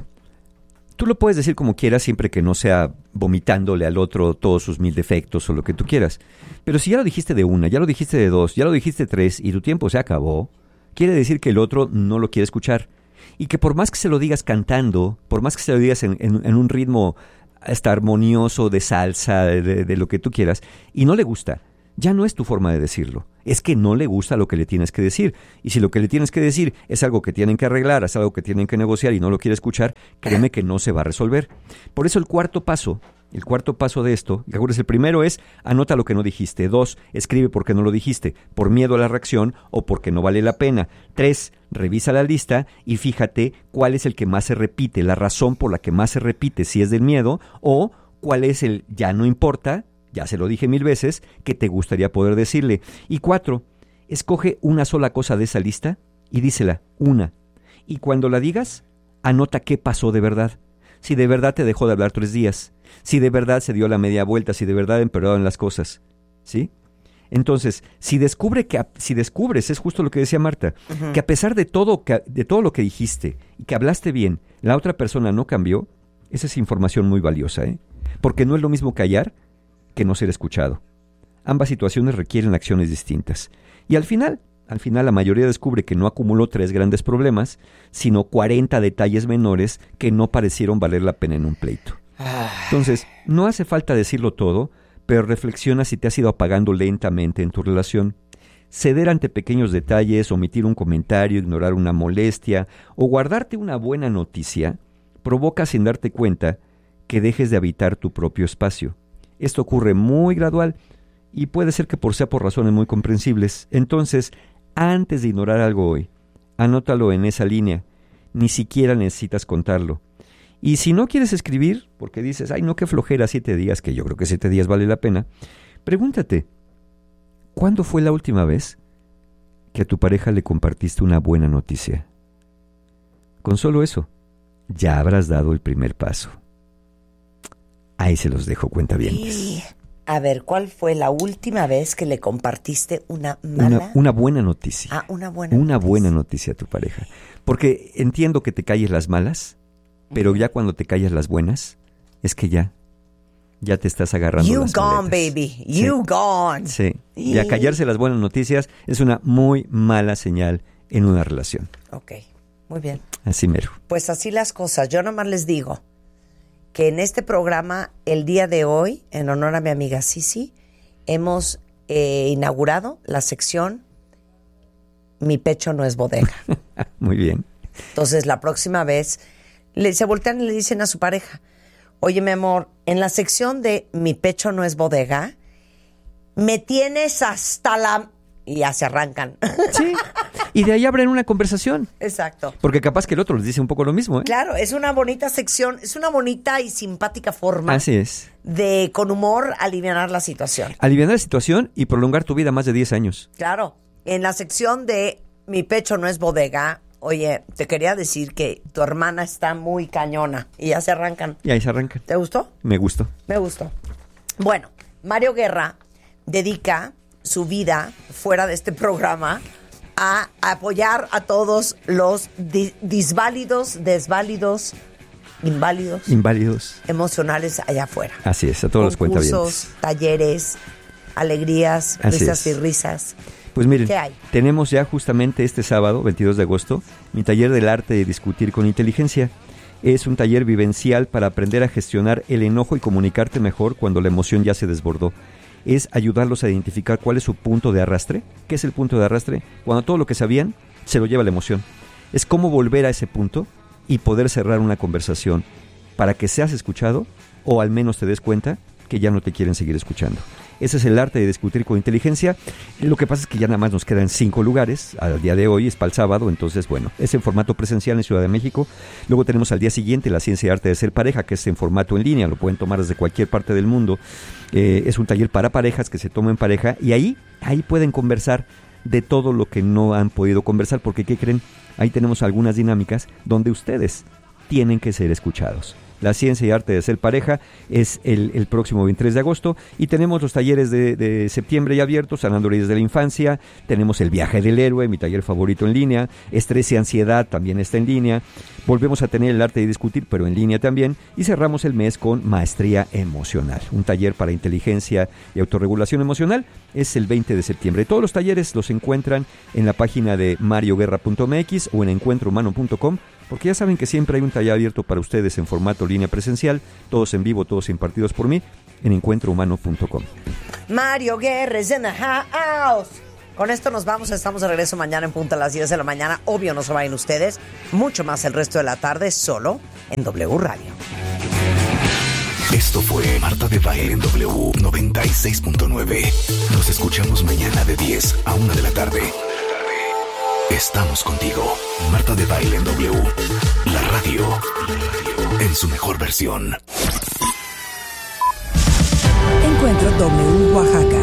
tú lo puedes decir como quieras siempre que no sea vomitándole al otro todos sus mil defectos o lo que tú quieras. Pero si ya lo dijiste de una, ya lo dijiste de dos, ya lo dijiste de tres y tu tiempo se acabó, quiere decir que el otro no lo quiere escuchar. Y que por más que se lo digas cantando, por más que se lo digas en, en, en un ritmo hasta armonioso de salsa, de, de, de lo que tú quieras, y no le gusta, ya no es tu forma de decirlo. Es que no le gusta lo que le tienes que decir. Y si lo que le tienes que decir es algo que tienen que arreglar, es algo que tienen que negociar y no lo quiere escuchar, créeme que no se va a resolver. Por eso el cuarto paso, el cuarto paso de esto, y acuérdense, el primero es anota lo que no dijiste. Dos, escribe por qué no lo dijiste, por miedo a la reacción o porque no vale la pena. Tres, revisa la lista y fíjate cuál es el que más se repite, la razón por la que más se repite, si es del miedo o cuál es el ya no importa, ya se lo dije mil veces, que te gustaría poder decirle. Y cuatro, escoge una sola cosa de esa lista y dísela, una. Y cuando la digas, anota qué pasó de verdad. Si de verdad te dejó de hablar tres días, si de verdad se dio la media vuelta, si de verdad empeoraron las cosas, ¿sí? Entonces, si descubre que si descubres, es justo lo que decía Marta, uh-huh. que a pesar de todo, que, de todo lo que dijiste y que hablaste bien, la otra persona no cambió, esa es información muy valiosa, ¿eh? Porque no es lo mismo callar que no ser escuchado. Ambas situaciones requieren acciones distintas. Y al final, al final la mayoría descubre que no acumuló tres grandes problemas, sino cuarenta detalles menores que no parecieron valer la pena en un pleito. Entonces, no hace falta decirlo todo, pero reflexiona si te has ido apagando lentamente en tu relación. Ceder ante pequeños detalles, omitir un comentario, ignorar una molestia o guardarte una buena noticia, provoca sin darte cuenta que dejes de habitar tu propio espacio. Esto ocurre muy gradual y puede ser que por sea por razones muy comprensibles. Entonces, antes de ignorar algo hoy, anótalo en esa línea. Ni siquiera necesitas contarlo. Y si no quieres escribir, porque dices, ay, no, qué flojera, siete días, que yo creo que siete días vale la pena, pregúntate, ¿cuándo fue la última vez que a tu pareja le compartiste una buena noticia? Con solo eso, ya habrás dado el primer paso. Ahí se los dejo, cuentavientes. Sí. A ver, ¿cuál fue la última vez que le compartiste una mala? Una, una buena noticia. Ah, una buena Una noticia. buena noticia a tu pareja. Porque entiendo que te calles las malas, pero ya cuando te callas las buenas, es que ya, ya te estás agarrando You las gone, aletas. baby. You sí. gone. Sí. Y a callarse las buenas noticias es una muy mala señal en una relación. Ok, muy bien. Así mero. Pues así las cosas. Yo nomás les digo que en este programa, el día de hoy, en honor a mi amiga Sisi, hemos eh, inaugurado la sección Mi pecho no es bodega. Muy bien. Entonces, la próxima vez, le, se voltean y le dicen a su pareja, oye, mi amor, en la sección de Mi pecho no es bodega, me tienes hasta la... Y ya se arrancan. Sí. Y de ahí abren una conversación. Exacto. Porque capaz que el otro les dice un poco lo mismo, ¿eh? Claro, es una bonita sección, es una bonita y simpática forma. Así es. De, con humor, alivianar la situación. Alivianar la situación y prolongar tu vida más de diez años. Claro. En la sección de Mi pecho no es bodega, oye, te quería decir que tu hermana está muy cañona. Y ya se arrancan. Y ahí se arrancan. ¿Te gustó? Me gustó. Me gustó. Bueno, Mario Guerra dedica su vida fuera de este programa a apoyar a todos los di- disválidos, desválidos, inválidos, Inválidos. emocionales allá afuera. Así es, a todos los cuentavientes. Concursos, talleres, alegrías, Así risas es. y risas. Pues miren, ¿Qué hay? tenemos ya justamente este sábado, veintidós de agosto, mi taller del arte de discutir con inteligencia. Es un taller vivencial para aprender a gestionar el enojo y comunicarte mejor cuando la emoción ya se desbordó. Es ayudarlos a identificar cuál es su punto de arrastre. ¿Qué es el punto de arrastre? Cuando todo lo que sabían se lo lleva la emoción. Es cómo volver a ese punto y poder cerrar una conversación para que seas escuchado o al menos te des cuenta que ya no te quieren seguir escuchando. Ese es el arte de discutir con inteligencia. Lo que pasa es que ya nada más nos quedan cinco lugares. Al día de hoy es para el sábado, entonces bueno, es en formato presencial en Ciudad de México. Luego tenemos al día siguiente la ciencia y arte de ser pareja, que es en formato en línea, lo pueden tomar desde cualquier parte del mundo. Eh, es un taller para parejas que se toma en pareja y ahí, ahí pueden conversar de todo lo que no han podido conversar, porque ¿qué creen? Ahí tenemos algunas dinámicas donde ustedes tienen que ser escuchados. La ciencia y arte de ser pareja, es el, el próximo veintitrés de agosto. Y tenemos los talleres de, de septiembre ya abiertos, sanando heridas de la infancia. Tenemos el viaje del héroe, mi taller favorito en línea. Estrés y ansiedad también está en línea. Volvemos a tener el arte de discutir, pero en línea también. Y cerramos el mes con maestría emocional, un taller para inteligencia y autorregulación emocional. Es el veinte de septiembre. Todos los talleres los encuentran en la página de mario guerra punto m x o en encuentro humano punto com, porque ya saben que siempre hay un taller abierto para ustedes en formato línea presencial, todos en vivo, todos impartidos por mí, en encuentro humano punto com. Mario Guerra is in the house. Con esto nos vamos, estamos de regreso mañana en punto a las diez de la mañana. Obvio, no se vayan ustedes, mucho más el resto de la tarde, solo en W Radio. Esto fue Marta de Baile en W noventa y seis punto nueve. Nos escuchamos mañana de diez a una de la tarde. Estamos contigo. Marta de Baile en W. La radio en su mejor versión. Encuentro W Oaxaca.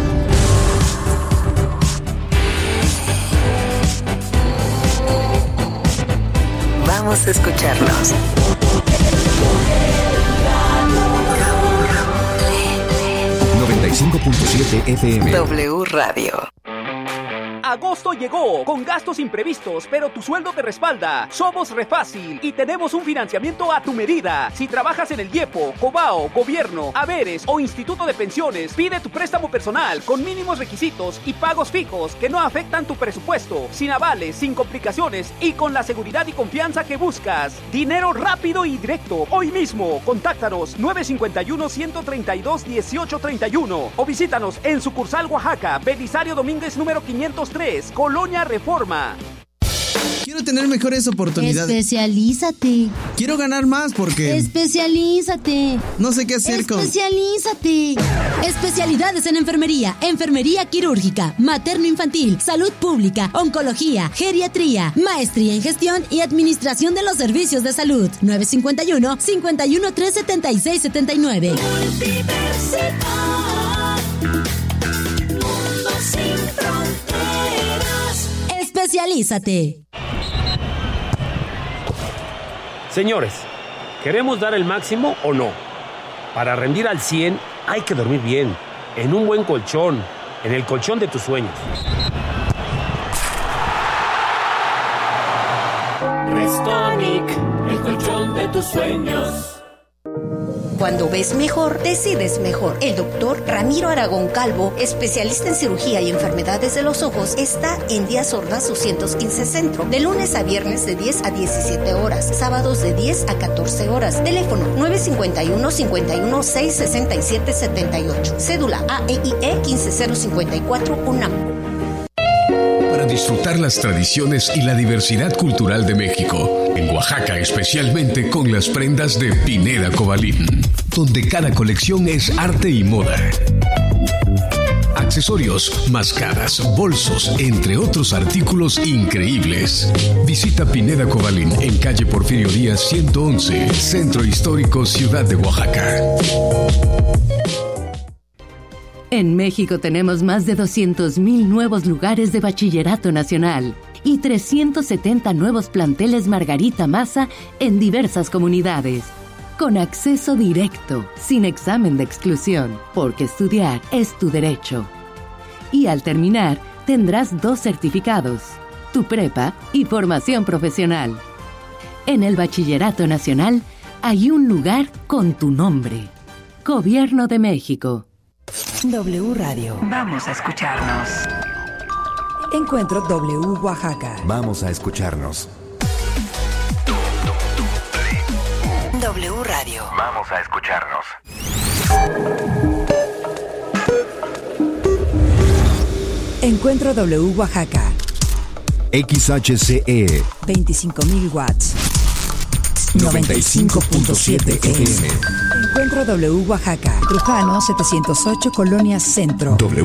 Vamos a escucharnos. noventa y cinco punto siete F M. W Radio. Agosto llegó, con gastos imprevistos, pero tu sueldo te respalda. Somos Refácil y tenemos un financiamiento a tu medida. Si trabajas en el IEPO, Cobao, Gobierno, Haberes o Instituto de Pensiones, pide tu préstamo personal con mínimos requisitos y pagos fijos que no afectan tu presupuesto, sin avales, sin complicaciones y con la seguridad y confianza que buscas. Dinero rápido y directo. Hoy mismo, contáctanos nueve cinco uno, uno tres dos, uno ocho tres uno o visítanos en sucursal Oaxaca, Belisario Domínguez número quinientos tres, Colonia Reforma. Quiero tener mejores oportunidades. Especialízate. Quiero ganar más porque... Especialízate. No sé qué hacer con... Especialízate. Especialidades en enfermería, enfermería quirúrgica, materno-infantil, salud pública, oncología, geriatría, maestría en gestión y administración de los servicios de salud. nueve cinco uno, cinco uno tres, siete seis siete nueve. Especialízate. Señores, ¿queremos dar el máximo o no? Para rendir al cien hay que dormir bien, en un buen colchón, en el colchón de tus sueños. Restonic, el colchón de tus sueños. Cuando ves mejor, decides mejor. El doctor Ramiro Aragón Calvo, especialista en cirugía y enfermedades de los ojos, está en Díaz Ordaz doscientos quince Centro, de lunes a viernes de diez a diecisiete horas, sábados de diez a catorce horas. Teléfono nueve cinco uno, cinco uno seis, seis siete siete ocho. Cédula A E I E uno cinco cero cinco cuatro UNAM. Para disfrutar las tradiciones y la diversidad cultural de México, en Oaxaca especialmente con las prendas de Pineda Cobalín, donde cada colección es arte y moda. Accesorios, mascadas, bolsos, entre otros artículos increíbles. Visita Pineda Cobalín en calle Porfirio Díaz ciento once, Centro Histórico, Ciudad de Oaxaca. En México tenemos más de doscientos mil nuevos lugares de bachillerato nacional y trescientos setenta nuevos planteles Margarita Maza en diversas comunidades. Con acceso directo, sin examen de exclusión, porque estudiar es tu derecho. Y al terminar, tendrás dos certificados, tu prepa y formación profesional. En el Bachillerato Nacional hay un lugar con tu nombre. Gobierno de México. W Radio. Vamos a escucharnos. Encuentro W Oaxaca. Vamos a escucharnos. W Radio. Vamos a escucharnos. Encuentro W Oaxaca. X H C E veinticinco mil watts. noventa y cinco punto siete F M. Encuentro W Oaxaca. Trujano setecientos ocho, Colonia Centro. W.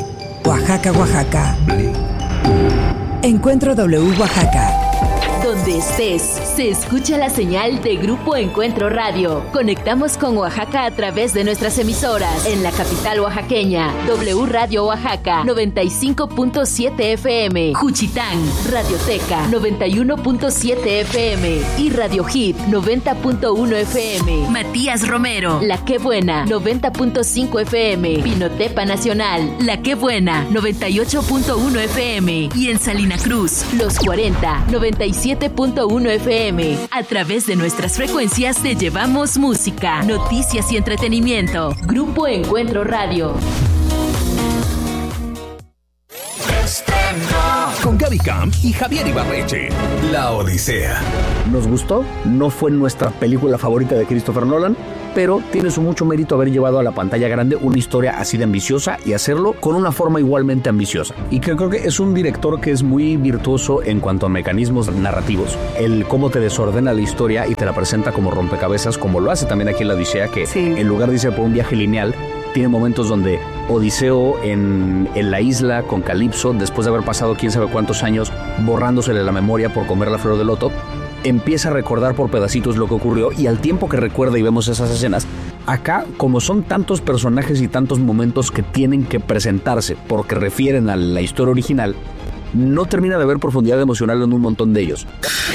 Oaxaca, Oaxaca. Encuentro W Oaxaca. Donde donde estés, se escucha la señal de Grupo Encuentro Radio. Conectamos con Oaxaca a través de nuestras emisoras. En la capital oaxaqueña, W Radio Oaxaca, noventa y cinco punto siete F M. Juchitán, Radioteca, noventa y uno punto siete F M. Y Radio Hit, noventa punto uno F M. Matías Romero, La Qué Buena, noventa punto cinco F M. Pinotepa Nacional, La Qué Buena, noventa y ocho punto uno F M. Y en Salina Cruz, Los cuarenta, noventa y siete punto uno F M. A través de nuestras frecuencias te llevamos música, noticias y entretenimiento. Grupo Encuentro Radio. Con Gaby Camp y Javier Ibarreche. La Odisea. ¿Nos gustó? No fue nuestra película favorita de Christopher Nolan, pero tiene su mucho mérito haber llevado a la pantalla grande una historia así de ambiciosa y hacerlo con una forma igualmente ambiciosa. Y que creo que es un director que es muy virtuoso en cuanto a mecanismos narrativos. El cómo te desordena la historia y te la presenta como rompecabezas, como lo hace también aquí en La Odisea, que sí. En lugar de irse por un viaje lineal, tiene momentos donde Odiseo en, en la isla con Calipso, después de haber pasado quién sabe cuántos años borrándosele la memoria por comer la flor de loto, empieza a recordar por pedacitos lo que ocurrió, y al tiempo que recuerda y vemos esas escenas, acá, como son tantos personajes y tantos momentos que tienen que presentarse porque refieren a la historia original, no termina de haber profundidad emocional en un montón de ellos.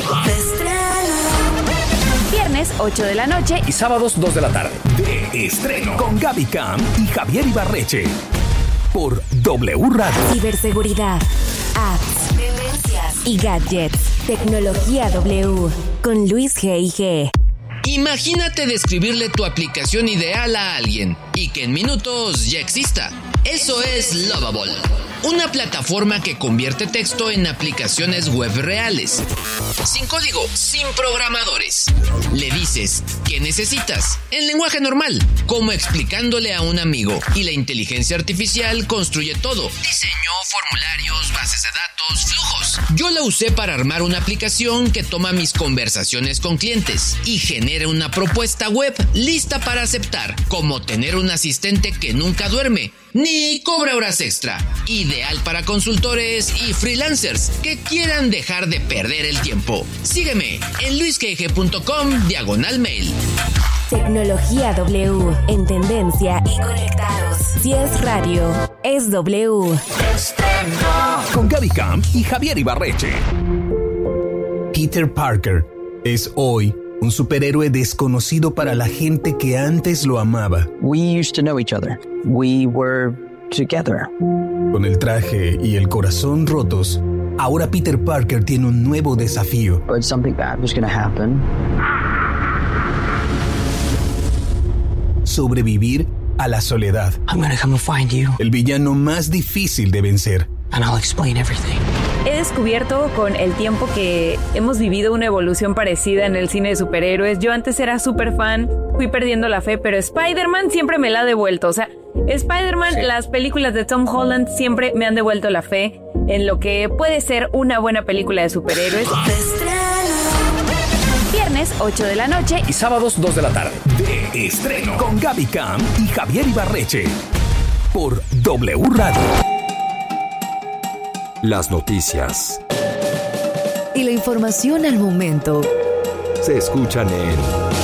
Viernes ocho de la noche y sábados dos de la tarde. De estreno con Gaby Camp y Javier Ibarreche. Por W Radio. Ciberseguridad, apps, tendencias y gadgets. Tecnología W con Luis G I G. Imagínate describirle tu aplicación ideal a alguien y que en minutos ya exista. Eso es Lovable, una plataforma que convierte texto en aplicaciones web reales. Sin código, sin programadores. Le dices ¿qué necesitas? En lenguaje normal, como explicándole a un amigo. Y la inteligencia artificial construye todo. Diseño, formularios, bases de datos, flujos. Yo la usé para armar una aplicación que toma mis conversaciones con clientes y genera una propuesta web lista para aceptar, como tener un asistente que nunca duerme ni cobra horas extra. Ideal para consultores y freelancers que quieran dejar de perder el tiempo. Sígueme en luisgg.com diagonal mail. Tecnología W, en tendencia y conectados. Si es radio, es W. Con Gaby Camp y Javier Ibarreche. Peter Parker es hoy un superhéroe desconocido para la gente que antes lo amaba. We used to know each other. We were together. Con el traje y el corazón rotos, ahora Peter Parker tiene un nuevo desafío. But something bad was going to happen. Sobrevivir a la soledad. I'm going to come and find you. El villano más difícil de vencer. And I'll explain everything. He descubierto con el tiempo que hemos vivido una evolución parecida en el cine de superhéroes. Yo antes era súper fan, fui perdiendo la fe, pero Spider-Man siempre me la ha devuelto. O sea, Spider-Man, sí. Las películas de Tom Holland siempre me han devuelto la fe en lo que puede ser una buena película de superhéroes. Viernes ocho de la noche y sábados dos de la tarde. De estreno con Gaby Camp y Javier Ibarreche. Por W Radio. Las noticias y la información al momento se escuchan en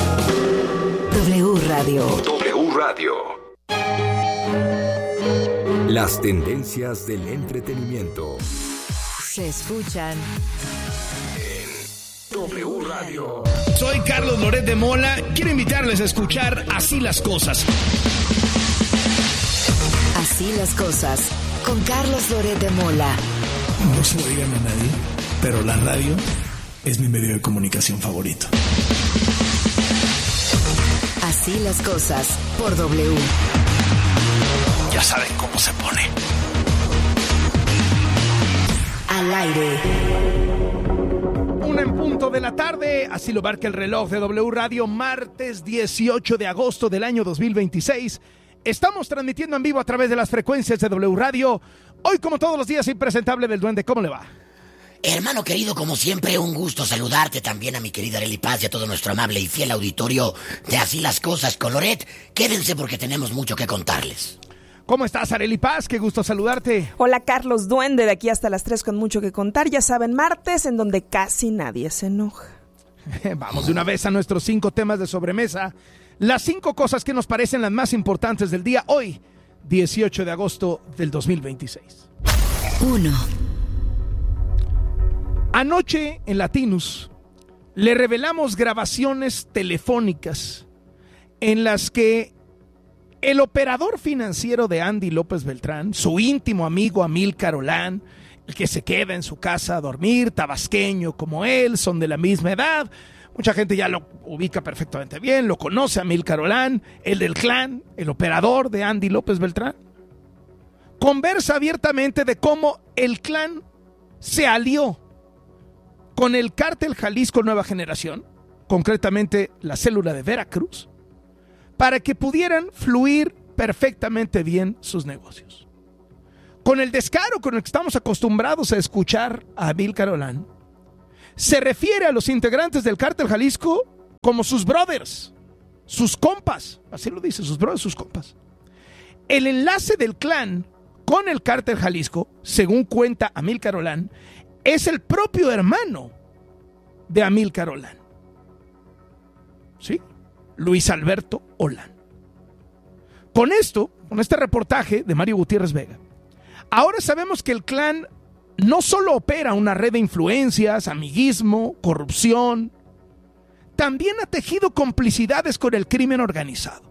W Radio. W Radio. Las tendencias del entretenimiento se escuchan en W Radio. Soy Carlos Loret de Mola. Quiero invitarles a escuchar Así las Cosas. Así las Cosas con Carlos Loret de Mola. No se lo digan a nadie, pero la radio es mi medio de comunicación favorito. Así las Cosas por W. Ya saben cómo se pone. Al aire. Una en punto de la tarde, así lo marca el reloj de W Radio, martes dieciocho de agosto del año dos mil veintiséis. Estamos transmitiendo en vivo a través de las frecuencias de W Radio. Hoy, como todos los días, impresentable del Duende. ¿Cómo le va? Hermano querido, como siempre, un gusto saludarte, también a mi querida Arely Paz y a todo nuestro amable y fiel auditorio de Así las Cosas con Loret. Quédense porque tenemos mucho que contarles. ¿Cómo estás, Arely Paz? Qué gusto saludarte. Hola, Carlos Duende, de aquí hasta las tres con mucho que contar. Ya saben, martes en donde casi nadie se enoja. Vamos de una vez a nuestros cinco temas de sobremesa. Las cinco cosas que nos parecen las más importantes del día hoy, dieciocho de agosto del dos mil veintiséis. uno. Anoche en Latinus le revelamos grabaciones telefónicas en las que el operador financiero de Andy López Beltrán, su íntimo amigo Amílcar Olán, el que se queda en su casa a dormir, tabasqueño como él, son de la misma edad, mucha gente ya lo ubica perfectamente bien, lo conoce a Amílcar Olán, el del clan, el operador de Andy López Beltrán, conversa abiertamente de cómo el clan se alió con el cártel Jalisco Nueva Generación, concretamente la célula de Veracruz, para que pudieran fluir perfectamente bien sus negocios. Con el descaro con el que estamos acostumbrados a escuchar a Amílcar Olán, se refiere a los integrantes del cártel Jalisco como sus brothers, sus compas, así lo dice, sus brothers, sus compas. El enlace del clan con el cártel Jalisco, según cuenta Amílcar Olán, es el propio hermano de Amílcar Olán. ¿Sí? Luis Alberto Olán. Con esto, con este reportaje de Mario Gutiérrez Vega, ahora sabemos que el clan no solo opera una red de influencias, amiguismo, corrupción, también ha tejido complicidades con el crimen organizado.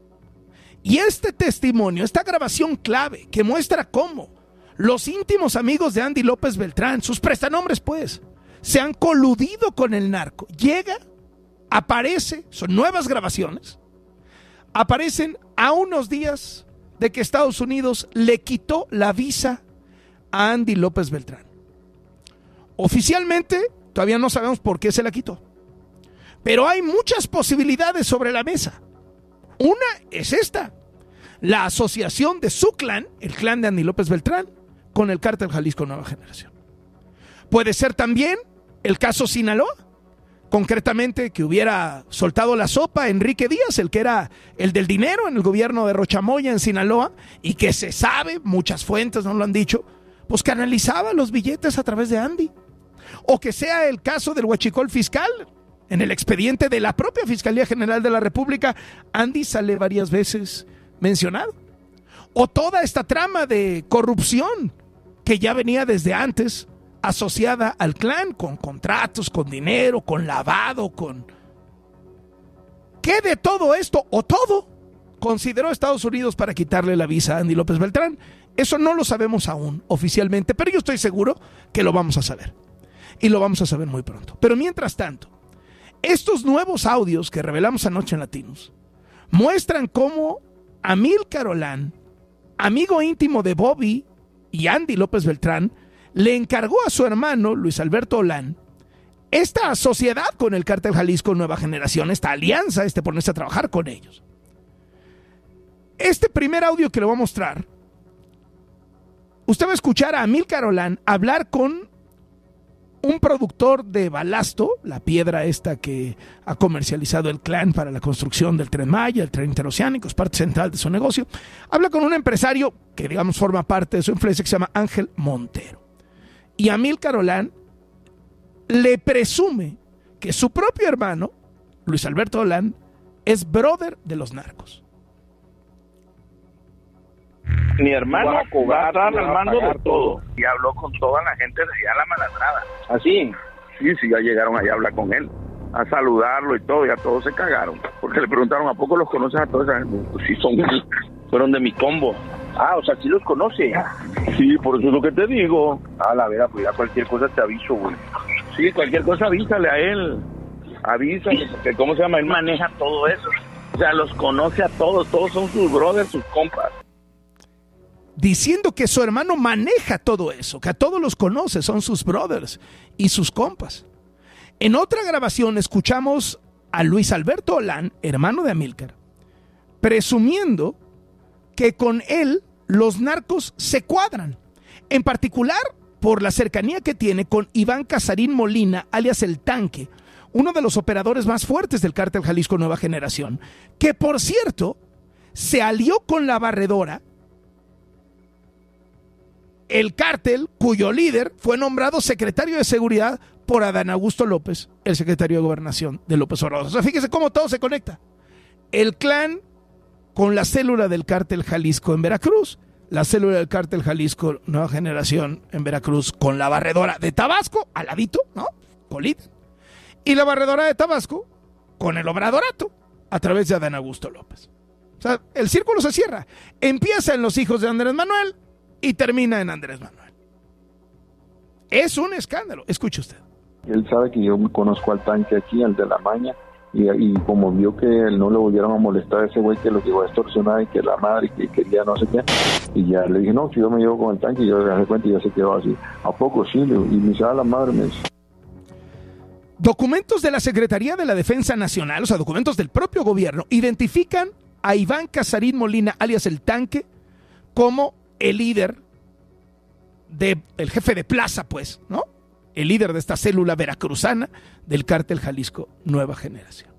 Y este testimonio, esta grabación clave que muestra cómo los íntimos amigos de Andy López Beltrán, sus prestanombres pues, se han coludido con el narco, llega, aparece, son nuevas grabaciones, aparecen a unos días de que Estados Unidos le quitó la visa a Andy López Beltrán. Oficialmente todavía no sabemos por qué se la quitó, pero hay muchas posibilidades sobre la mesa. Una es esta: la asociación de su clan, el clan de Andy López Beltrán, con el cártel Jalisco Nueva Generación. Puede ser también el caso Sinaloa, concretamente que hubiera soltado la sopa Enrique Díaz, el que era el del dinero en el gobierno de Rochamoya en Sinaloa, y que se sabe, muchas fuentes nos lo han dicho, pues canalizaba los billetes a través de Andy. O que sea el caso del huachicol fiscal. En el expediente de la propia Fiscalía General de la República, Andy sale varias veces mencionado. O toda esta trama de corrupción que ya venía desde antes asociada al clan, con contratos, con dinero, con lavado, con... ¿Qué de todo esto o todo consideró Estados Unidos para quitarle la visa a Andy López Beltrán? Eso no lo sabemos aún oficialmente, pero yo estoy seguro que lo vamos a saber. Y lo vamos a saber muy pronto. Pero mientras tanto, estos nuevos audios que revelamos anoche en Latinos muestran cómo Amílcar Olán, amigo íntimo de Bobby y Andy López Beltrán, le encargó a su hermano Luis Alberto Olán esta sociedad con el cártel Jalisco Nueva Generación, esta alianza, este ponerse a trabajar con ellos. Este primer audio que le voy a mostrar, usted va a escuchar a Amílcar Olán hablar con un productor de balasto, la piedra esta que ha comercializado el clan para la construcción del Tren Maya, el tren interoceánico, es parte central de su negocio. Habla con un empresario que, digamos, forma parte de su influencia, que se llama Ángel Montero. Y Amílcar Olán le presume que su propio hermano, Luis Alberto Olán, es brother de los narcos. Mi hermano va a estar al mando de todo. Y habló con toda la gente de allá, la Malandrada. ¿Así? Sí, sí, ya llegaron allá a hablar con él, a saludarlo y todo, y a todos se cagaron. Porque le preguntaron, ¿a poco los conoces a todos? Pues sí, son, fueron de mi combo. Ah, o sea, ¿sí los conoce? Sí, por eso es lo que te digo. Ah, la vera, pues ya cualquier cosa te aviso, güey. Sí, cualquier cosa avísale a él. Avísale, porque ¿cómo se llama? Él maneja todo eso. O sea, los conoce a todos, todos son sus brothers, sus compas. Diciendo que su hermano maneja todo eso, que a todos los conoce, son sus brothers y sus compas. En otra grabación escuchamos a Luis Alberto Olán, hermano de Amílcar, presumiendo que con él los narcos se cuadran, en particular por la cercanía que tiene con Iván Casarín Molina, alias El Tanque, uno de los operadores más fuertes del cártel Jalisco Nueva Generación, que por cierto se alió con la Barredora el cártel cuyo líder fue nombrado secretario de seguridad por Adán Augusto López, el secretario de gobernación de López Obrador. O sea, fíjese cómo todo se conecta. El clan con la célula del cártel Jalisco en Veracruz, la célula del cártel Jalisco Nueva Generación en Veracruz con la barredora de Tabasco, al ladito, ¿no? Colita. Y la barredora de Tabasco con el obradorato a través de Adán Augusto López. O sea, el círculo se cierra. Empieza en los hijos de Andrés Manuel y termina en Andrés Manuel. Es un escándalo. Escuche usted. Él sabe que yo conozco al tanque aquí, al de la maña, y, y como vio que él no le volvieron a molestar a ese güey que lo llegó a extorsionar y que la madre que quería no sé qué, y ya le dije, no, si yo me llevo con el tanque, y yo le dejé cuenta y ya se quedó así. ¿A poco sí? Y me dice, ah, la madre me dice. Documentos de la Secretaría de la Defensa Nacional, o sea, documentos del propio gobierno, identifican a Iván Casarín Molina, alias El Tanque, como el líder, de, el jefe de plaza, pues, ¿no? El líder de esta célula veracruzana del cártel Jalisco Nueva Generación.